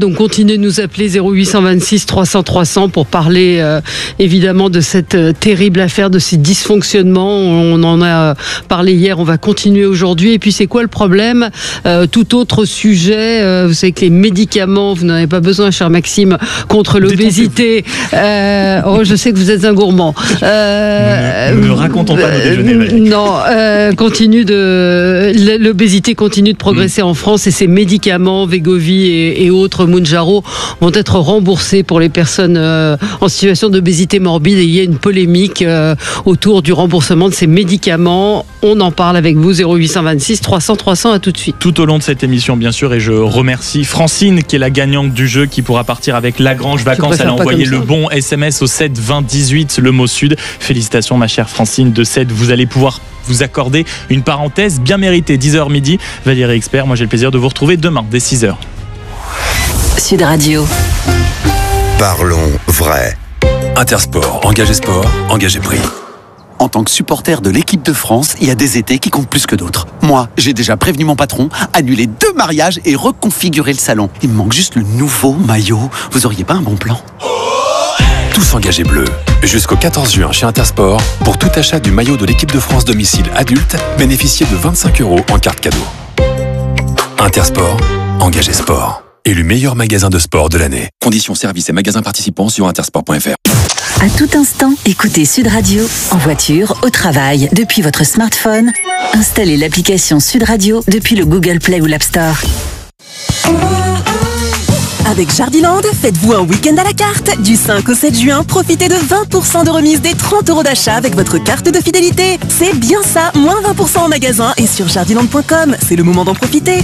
donc continuez de nous appeler 0826 300 300 pour parler évidemment de cette terrible affaire, de ces dysfonctionnements. On en a parlé hier, on va continuer aujourd'hui. Et puis c'est quoi le problème? Tout autre sujet, vous savez que les médicaments, vous n'en avez pas besoin, cher Maxime, contre l'obésité. Je sais que vous êtes un gourmand. Nous ne racontons pas nos déjeuners. Non, l'obésité continue de progresser en France et ces médicaments, Wegovy et autres, Mounjaro, vont être remboursés pour les personnes en situation d'obésité morbide. Et il y a une polémique autour du remboursement de ces médicaments. On en parle avec vous, 0826 300 300, à tout de suite. Tout au long de cette émission, bien sûr, et je remercie Francine, qui est la gagnante du jeu, qui pourra partir avec Lagrange Vacances. Elle a envoyé le bon SMS au 7 20 18, le mot Sud. Félicitations, ma chère Francine de Sète. Vous allez pouvoir vous accorder une parenthèse bien méritée. 10h midi, Valérie Expert. Moi, j'ai le plaisir de vous retrouver demain, dès 6h. Sud Radio. Parlons vrai. Intersport, engagé sport, engagé prix. En tant que supporter de l'équipe de France, il y a des étés qui comptent plus que d'autres. Moi, j'ai déjà prévenu mon patron, annulé 2 mariages et reconfiguré le salon. Il me manque juste le nouveau maillot. Vous auriez pas un bon plan? Tous engagés bleus. Jusqu'au 14 juin chez Intersport, pour tout achat du maillot de l'équipe de France domicile adulte, bénéficiez de 25 € en carte cadeau. Intersport, engagé sport. Élu meilleur magasin de sport de l'année. Conditions, services et magasins participants sur intersport.fr. À tout instant, écoutez Sud Radio, en voiture, au travail, depuis votre smartphone. Installez l'application Sud Radio depuis le Google Play ou l'App Store. Avec Jardiland, faites-vous un week-end à la carte. Du 5 au 7 juin, profitez de 20% de remise des 30 € d'achat avec votre carte de fidélité. C'est bien ça, moins 20% en magasin et sur jardiland.com. C'est le moment d'en profiter.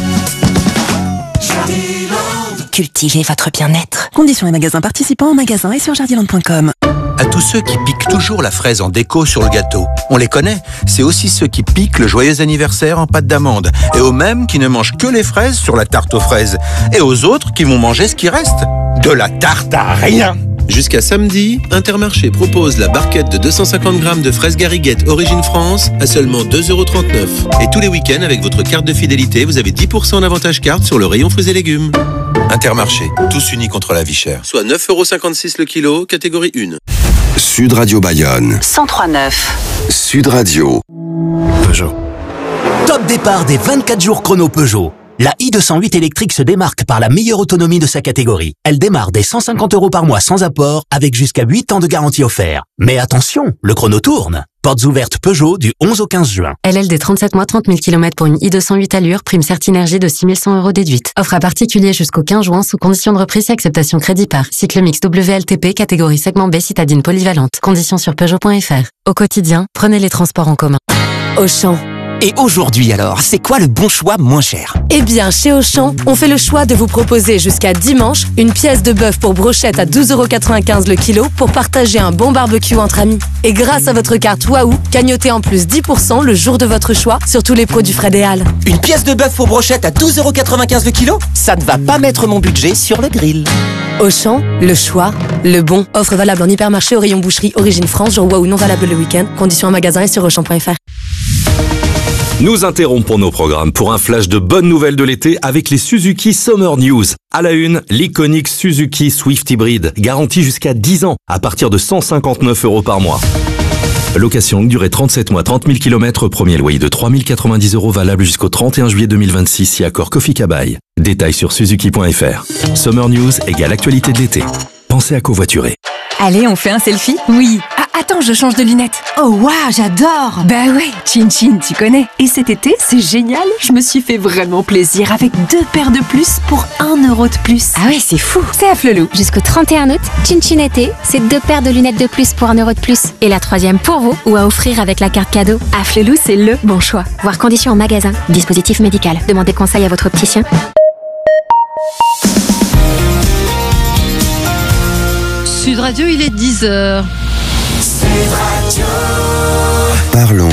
Cultivez votre bien-être. Conditions et magasins participants en magasin et sur jardiland.com. À tous ceux qui piquent toujours la fraise en déco sur le gâteau. On les connaît, c'est aussi ceux qui piquent le joyeux anniversaire en pâte d'amande. Et aux mêmes qui ne mangent que les fraises sur la tarte aux fraises. Et aux autres qui vont manger ce qui reste. De la tarte à rien. Jusqu'à samedi, Intermarché propose la barquette de 250 grammes de fraises Gariguette Origine France à seulement 2,39 €. Et tous les week-ends, avec votre carte de fidélité, vous avez 10% d'avantage carte sur le rayon fruits et légumes. Intermarché, tous unis contre la vie chère. Soit 9,56 € le kilo, catégorie 1. Sud Radio Bayonne. 103.9. Sud Radio. Peugeot. Top départ des 24 jours chrono Peugeot. La i208 électrique se démarque par la meilleure autonomie de sa catégorie. Elle démarre dès 150 € par mois sans apport, avec jusqu'à 8 ans de garantie offert. Mais attention, le chrono tourne. Portes ouvertes Peugeot du 11 au 15 juin. LLD 37 mois, 30 000 km pour une i208 allure, prime Certinergie de 6 100 € déduite. Offre à particulier jusqu'au 15 juin sous condition de reprise et acceptation crédit par. Cycle mix WLTP, catégorie segment B, citadine polyvalente. Conditions sur Peugeot.fr. Au quotidien, prenez les transports en commun. Auchan. Et aujourd'hui alors, c'est quoi le bon choix moins cher? Eh bien, chez Auchan, on fait le choix de vous proposer jusqu'à dimanche une pièce de bœuf pour brochette à 12,95 € le kilo pour partager un bon barbecue entre amis. Et grâce à votre carte Waouh, cagnotez en plus 10% le jour de votre choix sur tous les produits Fred et Halles. Une pièce de bœuf pour brochette à 12,95 € le kilo? Ça ne va pas mettre mon budget sur le grill. Auchan, le choix, le bon. Offre valable en hypermarché au rayon boucherie Origine France, jour Waouh non valable le week-end. Conditions en magasin et sur Auchan.fr. Nous interrompons nos programmes pour un flash de bonnes nouvelles de l'été avec les Suzuki Summer News. À la une, l'iconique Suzuki Swift Hybrid, garantie jusqu'à 10 ans à partir de 159 € par mois. Location longue durée 37 mois, 30 000 km, premier loyer de 3 090 € valable jusqu'au 31 juillet 2026 si accord Kofi Kabai. Détails sur suzuki.fr. Summer News égale actualité de l'été. Pensez à covoiturer. Allez, on fait un selfie? Oui. Ah, attends, je change de lunettes. Oh, waouh, j'adore. Bah ouais, Chin Chin, tu connais. Et cet été, c'est génial. Je me suis fait vraiment plaisir avec 2 paires de plus pour 1 € de plus. Ah ouais, c'est fou. C'est à Flelou. Jusqu'au 31 août, Chin Chin été, c'est 2 paires de lunettes de plus pour 1 € de plus. Et la 3e pour vous ou à offrir avec la carte cadeau. À Flelou, c'est le bon choix. Voir conditions en magasin. Dispositif médical. Demandez conseil à votre opticien. Sud Radio, il est 10h. Parlons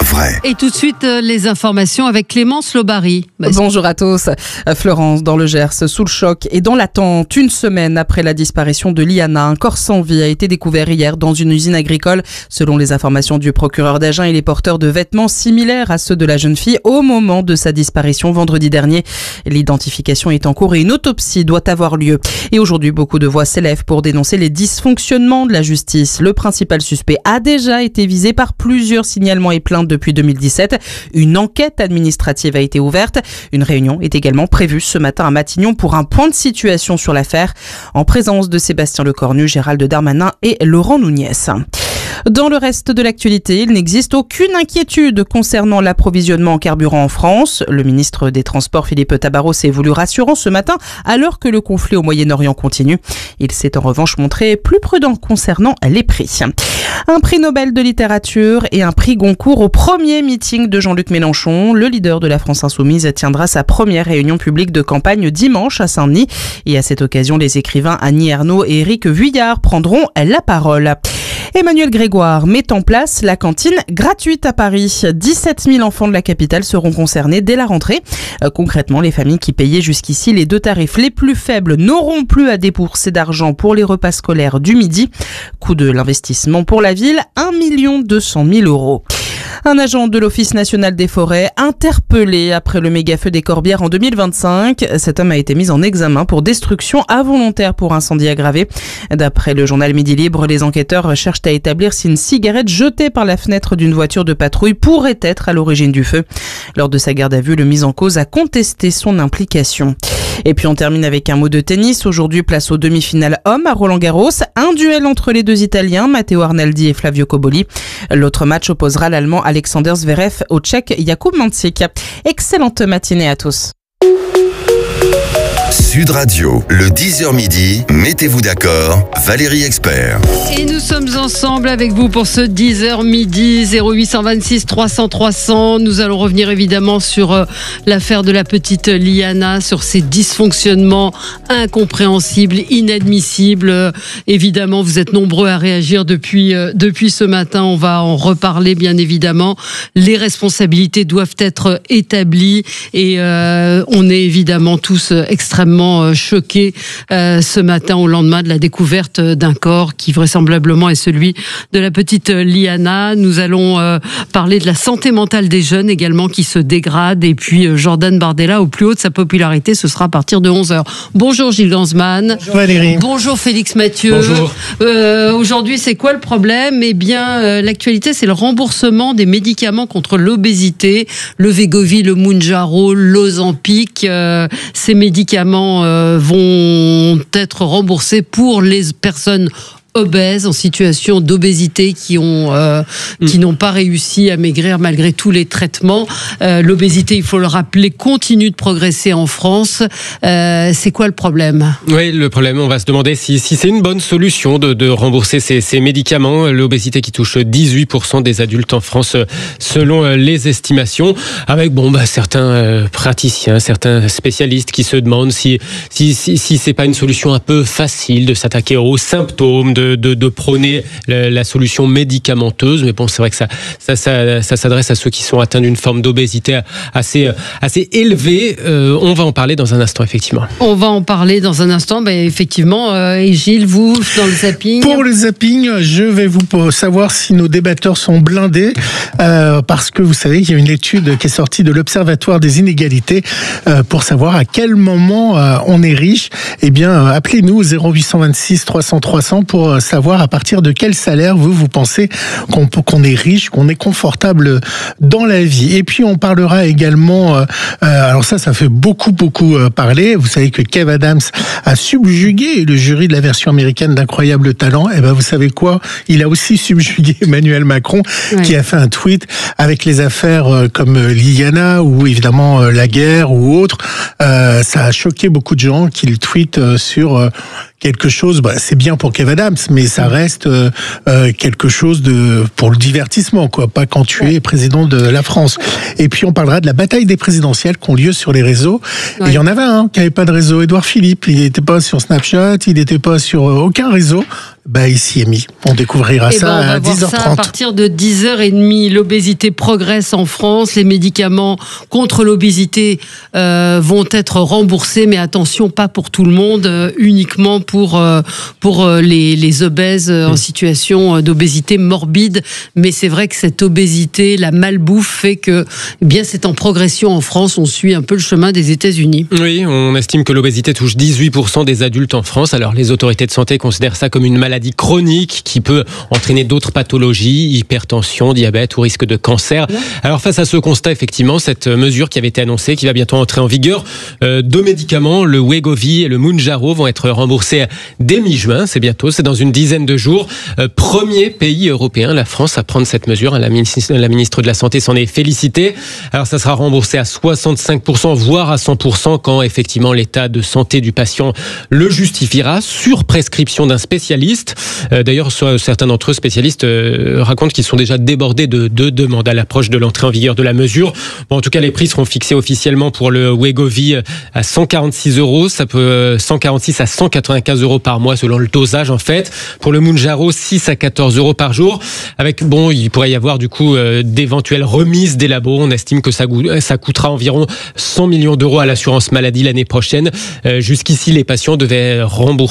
vrai. Et tout de suite, les informations avec Clémence Lobary. Bonjour à tous. Florence, dans le Gers, sous le choc et dans l'attente, une semaine après la disparition de Liana, un corps sans vie a été découvert hier dans une usine agricole. Selon les informations du procureur d'Agen, il est porteur de vêtements similaires à ceux de la jeune fille au moment de sa disparition vendredi dernier. L'identification est en cours et une autopsie doit avoir lieu. Et aujourd'hui, beaucoup de voix s'élèvent pour dénoncer les dysfonctionnements de la justice. Le principal suspect a déjà été visé par plusieurs signalements et plaintes depuis 2017. Une enquête administrative a été ouverte. Une réunion est également prévue ce matin à Matignon pour un point de situation sur l'affaire, en présence de Sébastien Lecornu, Gérald Darmanin et Laurent Nunez. Dans le reste de l'actualité, il n'existe aucune inquiétude concernant l'approvisionnement en carburant en France. Le ministre des Transports, Philippe Tabarot, s'est voulu rassurant ce matin alors que le conflit au Moyen-Orient continue. Il s'est en revanche montré plus prudent concernant les prix. Un prix Nobel de littérature et un prix Goncourt au premier meeting de Jean-Luc Mélenchon. Le leader de la France Insoumise tiendra sa première réunion publique de campagne dimanche à Saint-Denis. Et à cette occasion, les écrivains Annie Ernaux et Éric Vuillard prendront la parole. Emmanuel Grégoire met en place la cantine gratuite à Paris. 17 000 enfants de la capitale seront concernés dès la rentrée. Concrètement, les familles qui payaient jusqu'ici les deux tarifs les plus faibles n'auront plus à débourser d'argent pour les repas scolaires du midi. Coût de l'investissement pour la ville, 1 200 000 €. Un agent de l'Office national des forêts interpellé après le méga-feu des Corbières en 2025. Cet homme a été mis en examen pour destruction involontaire pour incendie aggravé. D'après le journal Midi Libre, les enquêteurs cherchent à établir si une cigarette jetée par la fenêtre d'une voiture de patrouille pourrait être à l'origine du feu. Lors de sa garde à vue, le mis en cause a contesté son implication. Et puis on termine avec un mot de tennis. Aujourd'hui, place aux demi-finales hommes à Roland-Garros. Un duel entre les deux Italiens, Matteo Arnaldi et Flavio Cobolli. L'autre match opposera l'Allemand Alexander Zverev au Tchèque Jakub Mancic. Excellente matinée à tous. Sud Radio, le 10h midi, mettez-vous d'accord, Valérie Expert. Et nous sommes ensemble avec vous pour ce 10h midi, 0826 300 300. Nous allons revenir évidemment sur l'affaire de la petite Liana, sur ses dysfonctionnements incompréhensibles, inadmissibles. Évidemment, vous êtes nombreux à réagir depuis ce matin. On va en reparler bien évidemment. Les responsabilités doivent être établies et on est évidemment tous extrêmement choqués ce matin au lendemain de la découverte d'un corps qui vraisemblablement est celui de la petite Liana. Nous allons parler de la santé mentale des jeunes également qui se dégrade et puis Jordan Bardella au plus haut de sa popularité, ce sera à partir de 11h. Bonjour Gilles Gansman. Bonjour Valérie. Bonjour Félix Mathieu. Bonjour. Aujourd'hui c'est quoi le problème ? Eh bien l'actualité c'est le remboursement des médicaments contre l'obésité, le Wegovy, le Mounjaro, l'Ozempic. Ces médicaments vont être remboursés pour les personnes obèses en situation d'obésité qui n'ont pas réussi à maigrir malgré tous les traitements. L'obésité, il faut le rappeler, continue de progresser en France. C'est quoi le problème ? Oui, le problème, on va se demander si c'est une bonne solution de rembourser ces médicaments. L'obésité qui touche 18% des adultes en France selon les estimations, avec certains praticiens, certains spécialistes qui se demandent si c'est pas une solution un peu facile de s'attaquer aux symptômes, de prôner la solution médicamenteuse, mais bon, c'est vrai que ça s'adresse à ceux qui sont atteints d'une forme d'obésité assez élevée. On va en parler dans un instant, effectivement. On va en parler dans un instant, effectivement. Et Gilles, vous, dans le zapping ? Pour le zapping, je vais vous savoir si nos débatteurs sont blindés, parce que vous savez qu'il y a une étude qui est sortie de l'Observatoire des inégalités pour savoir à quel moment on est riche. Eh bien, appelez-nous 0826 300 300 pour savoir à partir de quel salaire vous pensez qu'on est riche, qu'on est confortable dans la vie. Et puis on parlera également, alors ça fait beaucoup parler. Vous savez que Kev Adams a subjugué le jury de la version américaine d'Incroyable Talent. Et vous savez quoi ? Il a aussi subjugué Emmanuel Macron, qui a fait un tweet avec les affaires comme Liana ou évidemment la guerre ou autre. Ça a choqué beaucoup de gens qu'il tweet sur quelque chose, c'est bien pour Kev Adams, mais ça reste quelque chose pour le divertissement, quoi. Pas quand tu es président de la France. Et puis on parlera de la bataille des présidentielles qui ont lieu sur les réseaux. Et il y en avait un qui n'avait pas de réseau, Édouard Philippe. Il n'était pas sur Snapchat, il n'était pas sur aucun réseau. il s'y est mis. On découvrira ça à 10h30. Ça à partir de 10h30. L'obésité progresse en France. Les médicaments contre l'obésité vont être remboursés, mais attention, pas pour tout le monde, uniquement pour les obèses en situation d'obésité morbide. Mais c'est vrai que cette obésité, la malbouffe fait que c'est en progression en France. On suit un peu le chemin des États-Unis. Oui, on estime que l'obésité touche 18% des adultes en France. Alors les autorités de santé considèrent ça comme une maladie chronique qui peut entraîner d'autres pathologies, hypertension, diabète ou risque de cancer. Alors face à ce constat, effectivement, cette mesure qui avait été annoncée, qui va bientôt entrer en vigueur, 2 médicaments, le Wegovy et le Mounjaro, vont être remboursés dès mi-juin. C'est bientôt, c'est dans une dizaine de jours. Premier pays européen, la France, à prendre cette mesure. La ministre de la Santé s'en est félicitée. Alors ça sera remboursé à 65%, voire à 100% quand effectivement l'état de santé du patient le justifiera, sur prescription d'un spécialiste. D'ailleurs, certains d'entre eux, spécialistes, racontent qu'ils sont déjà débordés de demandes à l'approche de l'entrée en vigueur de la mesure. En tout cas, les prix seront fixés officiellement pour le Wegovy à 146 €. Ça peut 146 à 195 € par mois selon le dosage en fait. Pour le Mounjaro, 6 à 14 € par jour. Avec il pourrait y avoir du coup d'éventuelles remises des labos. On estime que ça coûtera environ 100 millions d'euros à l'assurance maladie l'année prochaine. Jusqu'ici, les patients devaient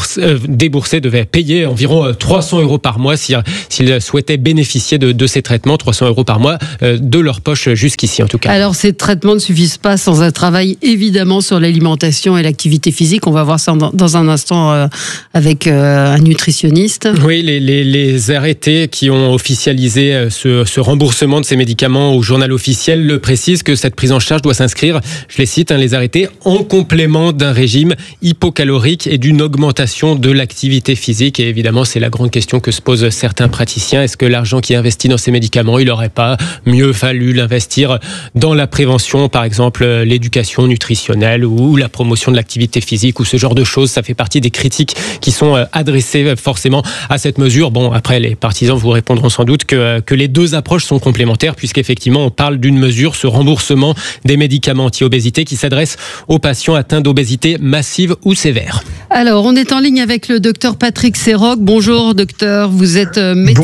devaient payer environ 300 € par mois s'ils souhaitaient bénéficier de ces traitements, 300 € par mois de leur poche jusqu'ici en tout cas. Alors ces traitements ne suffisent pas sans un travail évidemment sur l'alimentation et l'activité physique. On va voir ça dans un instant avec un nutritionniste. Oui, les arrêtés qui ont officialisé ce remboursement de ces médicaments au journal officiel le précisent que cette prise en charge doit s'inscrire, je les cite, les arrêtés en complément d'un régime hypocalorique et d'une augmentation de l'activité physique. Et évidemment, c'est la grande question que se posent certains praticiens. Est-ce que l'argent qui est investi dans ces médicaments, il n'aurait pas mieux fallu l'investir dans la prévention, par exemple l'éducation nutritionnelle ou la promotion de l'activité physique ou ce genre de choses? Ça fait partie des critiques qui sont adressées forcément à cette mesure. Bon, après, les partisans vous répondront sans doute que les deux approches sont complémentaires puisqu'effectivement, on parle d'une mesure, ce remboursement des médicaments anti-obésité qui s'adresse aux patients atteints d'obésité massive ou sévère. Alors, on est en ligne avec le docteur Patrick Serroc. Bonjour docteur, vous êtes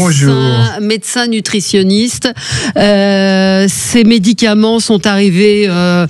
médecin nutritionniste. Ces médicaments sont arrivés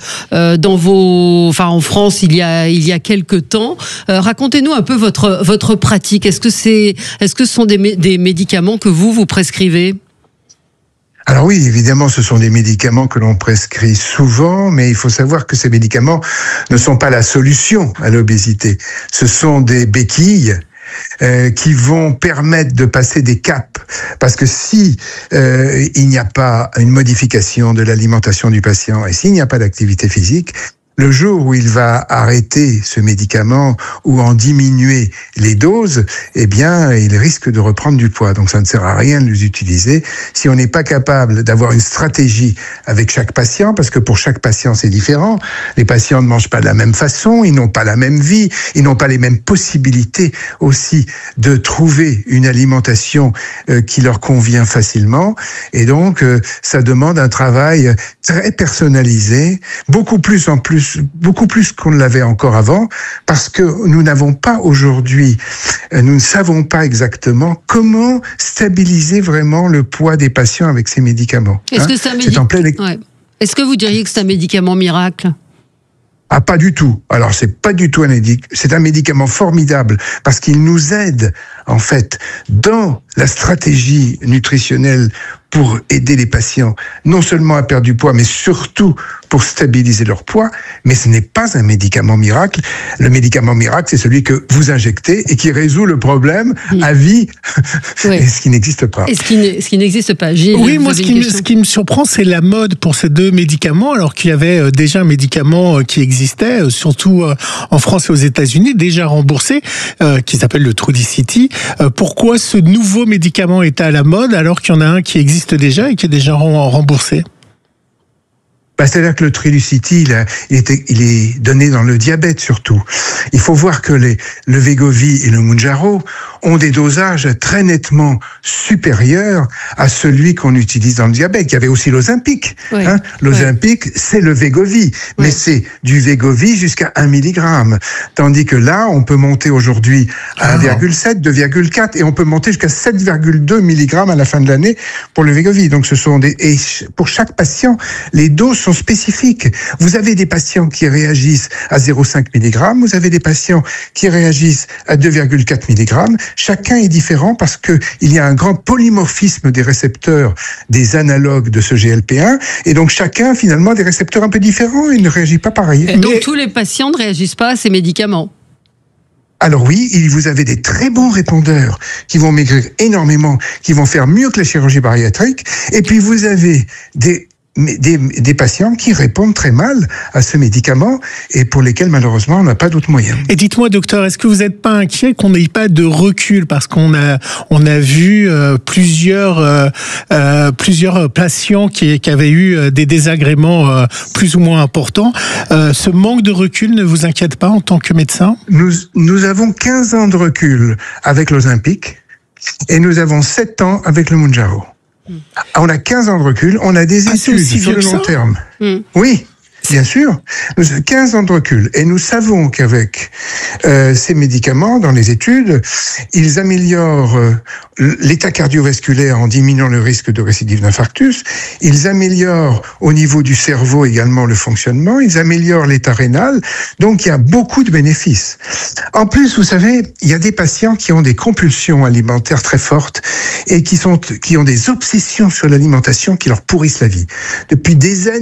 en France il y a quelques temps. Racontez-nous un peu votre pratique. Est-ce que ce sont des médicaments que vous prescrivez ? Alors oui, évidemment, ce sont des médicaments que l'on prescrit souvent, mais il faut savoir que ces médicaments ne sont pas la solution à l'obésité. Ce sont des béquilles qui vont permettre de passer des caps. Parce que si il n'y a pas une modification de l'alimentation du patient et s'il n'y a pas d'activité physique, le jour où il va arrêter ce médicament ou en diminuer les doses, il risque de reprendre du poids. Donc ça ne sert à rien de les utiliser si on n'est pas capable d'avoir une stratégie avec chaque patient, parce que pour chaque patient c'est différent. Les patients ne mangent pas de la même façon, ils n'ont pas la même vie, ils n'ont pas les mêmes possibilités aussi de trouver une alimentation qui leur convient facilement. Et donc ça demande un travail très personnalisé, beaucoup plus qu'on ne l'avait encore avant, parce que nous n'avons pas aujourd'hui, nous ne savons pas exactement comment stabiliser vraiment le poids des patients avec ces médicaments. Est-ce que Est-ce que vous diriez que c'est un médicament miracle ? Ah, pas du tout. Alors, c'est pas du tout c'est un médicament formidable parce qu'il nous aide, en fait, dans la stratégie nutritionnelle pour aider les patients, non seulement à perdre du poids, mais surtout pour stabiliser leur poids. Mais ce n'est pas un médicament miracle. Le médicament miracle, c'est celui que vous injectez et qui résout le problème à vie, et ce qui n'existe pas. Et ce qui n'existe pas. Gilles, oui, moi, ce qui me surprend, c'est la mode pour ces deux médicaments, alors qu'il y avait déjà un médicament qui existait, surtout en France et aux États-Unis, déjà remboursé, qui s'appelle le Trulicity. Pourquoi ce nouveau médicament est à la mode alors qu'il y en a un qui existe déjà et qui est déjà remboursé? C'est-à-dire que le Trilucity, il est donné dans le diabète surtout. Il faut voir que le Wegovy et le Mounjaro ont des dosages très nettement supérieurs à celui qu'on utilise dans le diabète. Il y avait aussi l'Ozempic. Oui. L'Ozempic, c'est le Wegovy, mais c'est du Wegovy jusqu'à 1 mg. Tandis que là, on peut monter aujourd'hui à 1,7, 2,4 et on peut monter jusqu'à 7,2 mg à la fin de l'année pour le Wegovy. Donc et pour chaque patient, les doses sont spécifiques. Vous avez des patients qui réagissent à 0,5 mg, vous avez des patients qui réagissent à 2,4 mg. Chacun est différent parce que il y a un grand polymorphisme des récepteurs, des analogues de ce GLP-1, et donc chacun finalement a des récepteurs un peu différents et ne réagit pas pareil. Et donc tous les patients ne réagissent pas à ces médicaments? Alors oui, vous avez des très bons répondeurs qui vont maigrir énormément, qui vont faire mieux que la chirurgie bariatrique, et puis vous avez des patients qui répondent très mal à ce médicament et pour lesquels malheureusement on n'a pas d'autres moyens. Et dites-moi docteur, est-ce que vous n'êtes pas inquiet qu'on n'ait pas de recul, parce qu'on a vu plusieurs patients qui avaient eu des désagréments plus ou moins importants. Ce manque de recul ne vous inquiète pas en tant que médecin? Nous avons 15 ans de recul avec l'Ozempic et nous avons 7 ans avec le Mounjaro. On a 15 ans de recul, on a des études sur le long terme. Oui, bien sûr. Nous avons 15 ans de recul et nous savons qu'avec ces médicaments, dans les études, ils améliorent l'état cardiovasculaire en diminuant le risque de récidive d'infarctus, ils améliorent au niveau du cerveau également le fonctionnement, ils améliorent l'état rénal, donc il y a beaucoup de bénéfices. En plus, vous savez, il y a des patients qui ont des compulsions alimentaires très fortes et qui ont des obsessions sur l'alimentation qui leur pourrissent la vie. Depuis des années,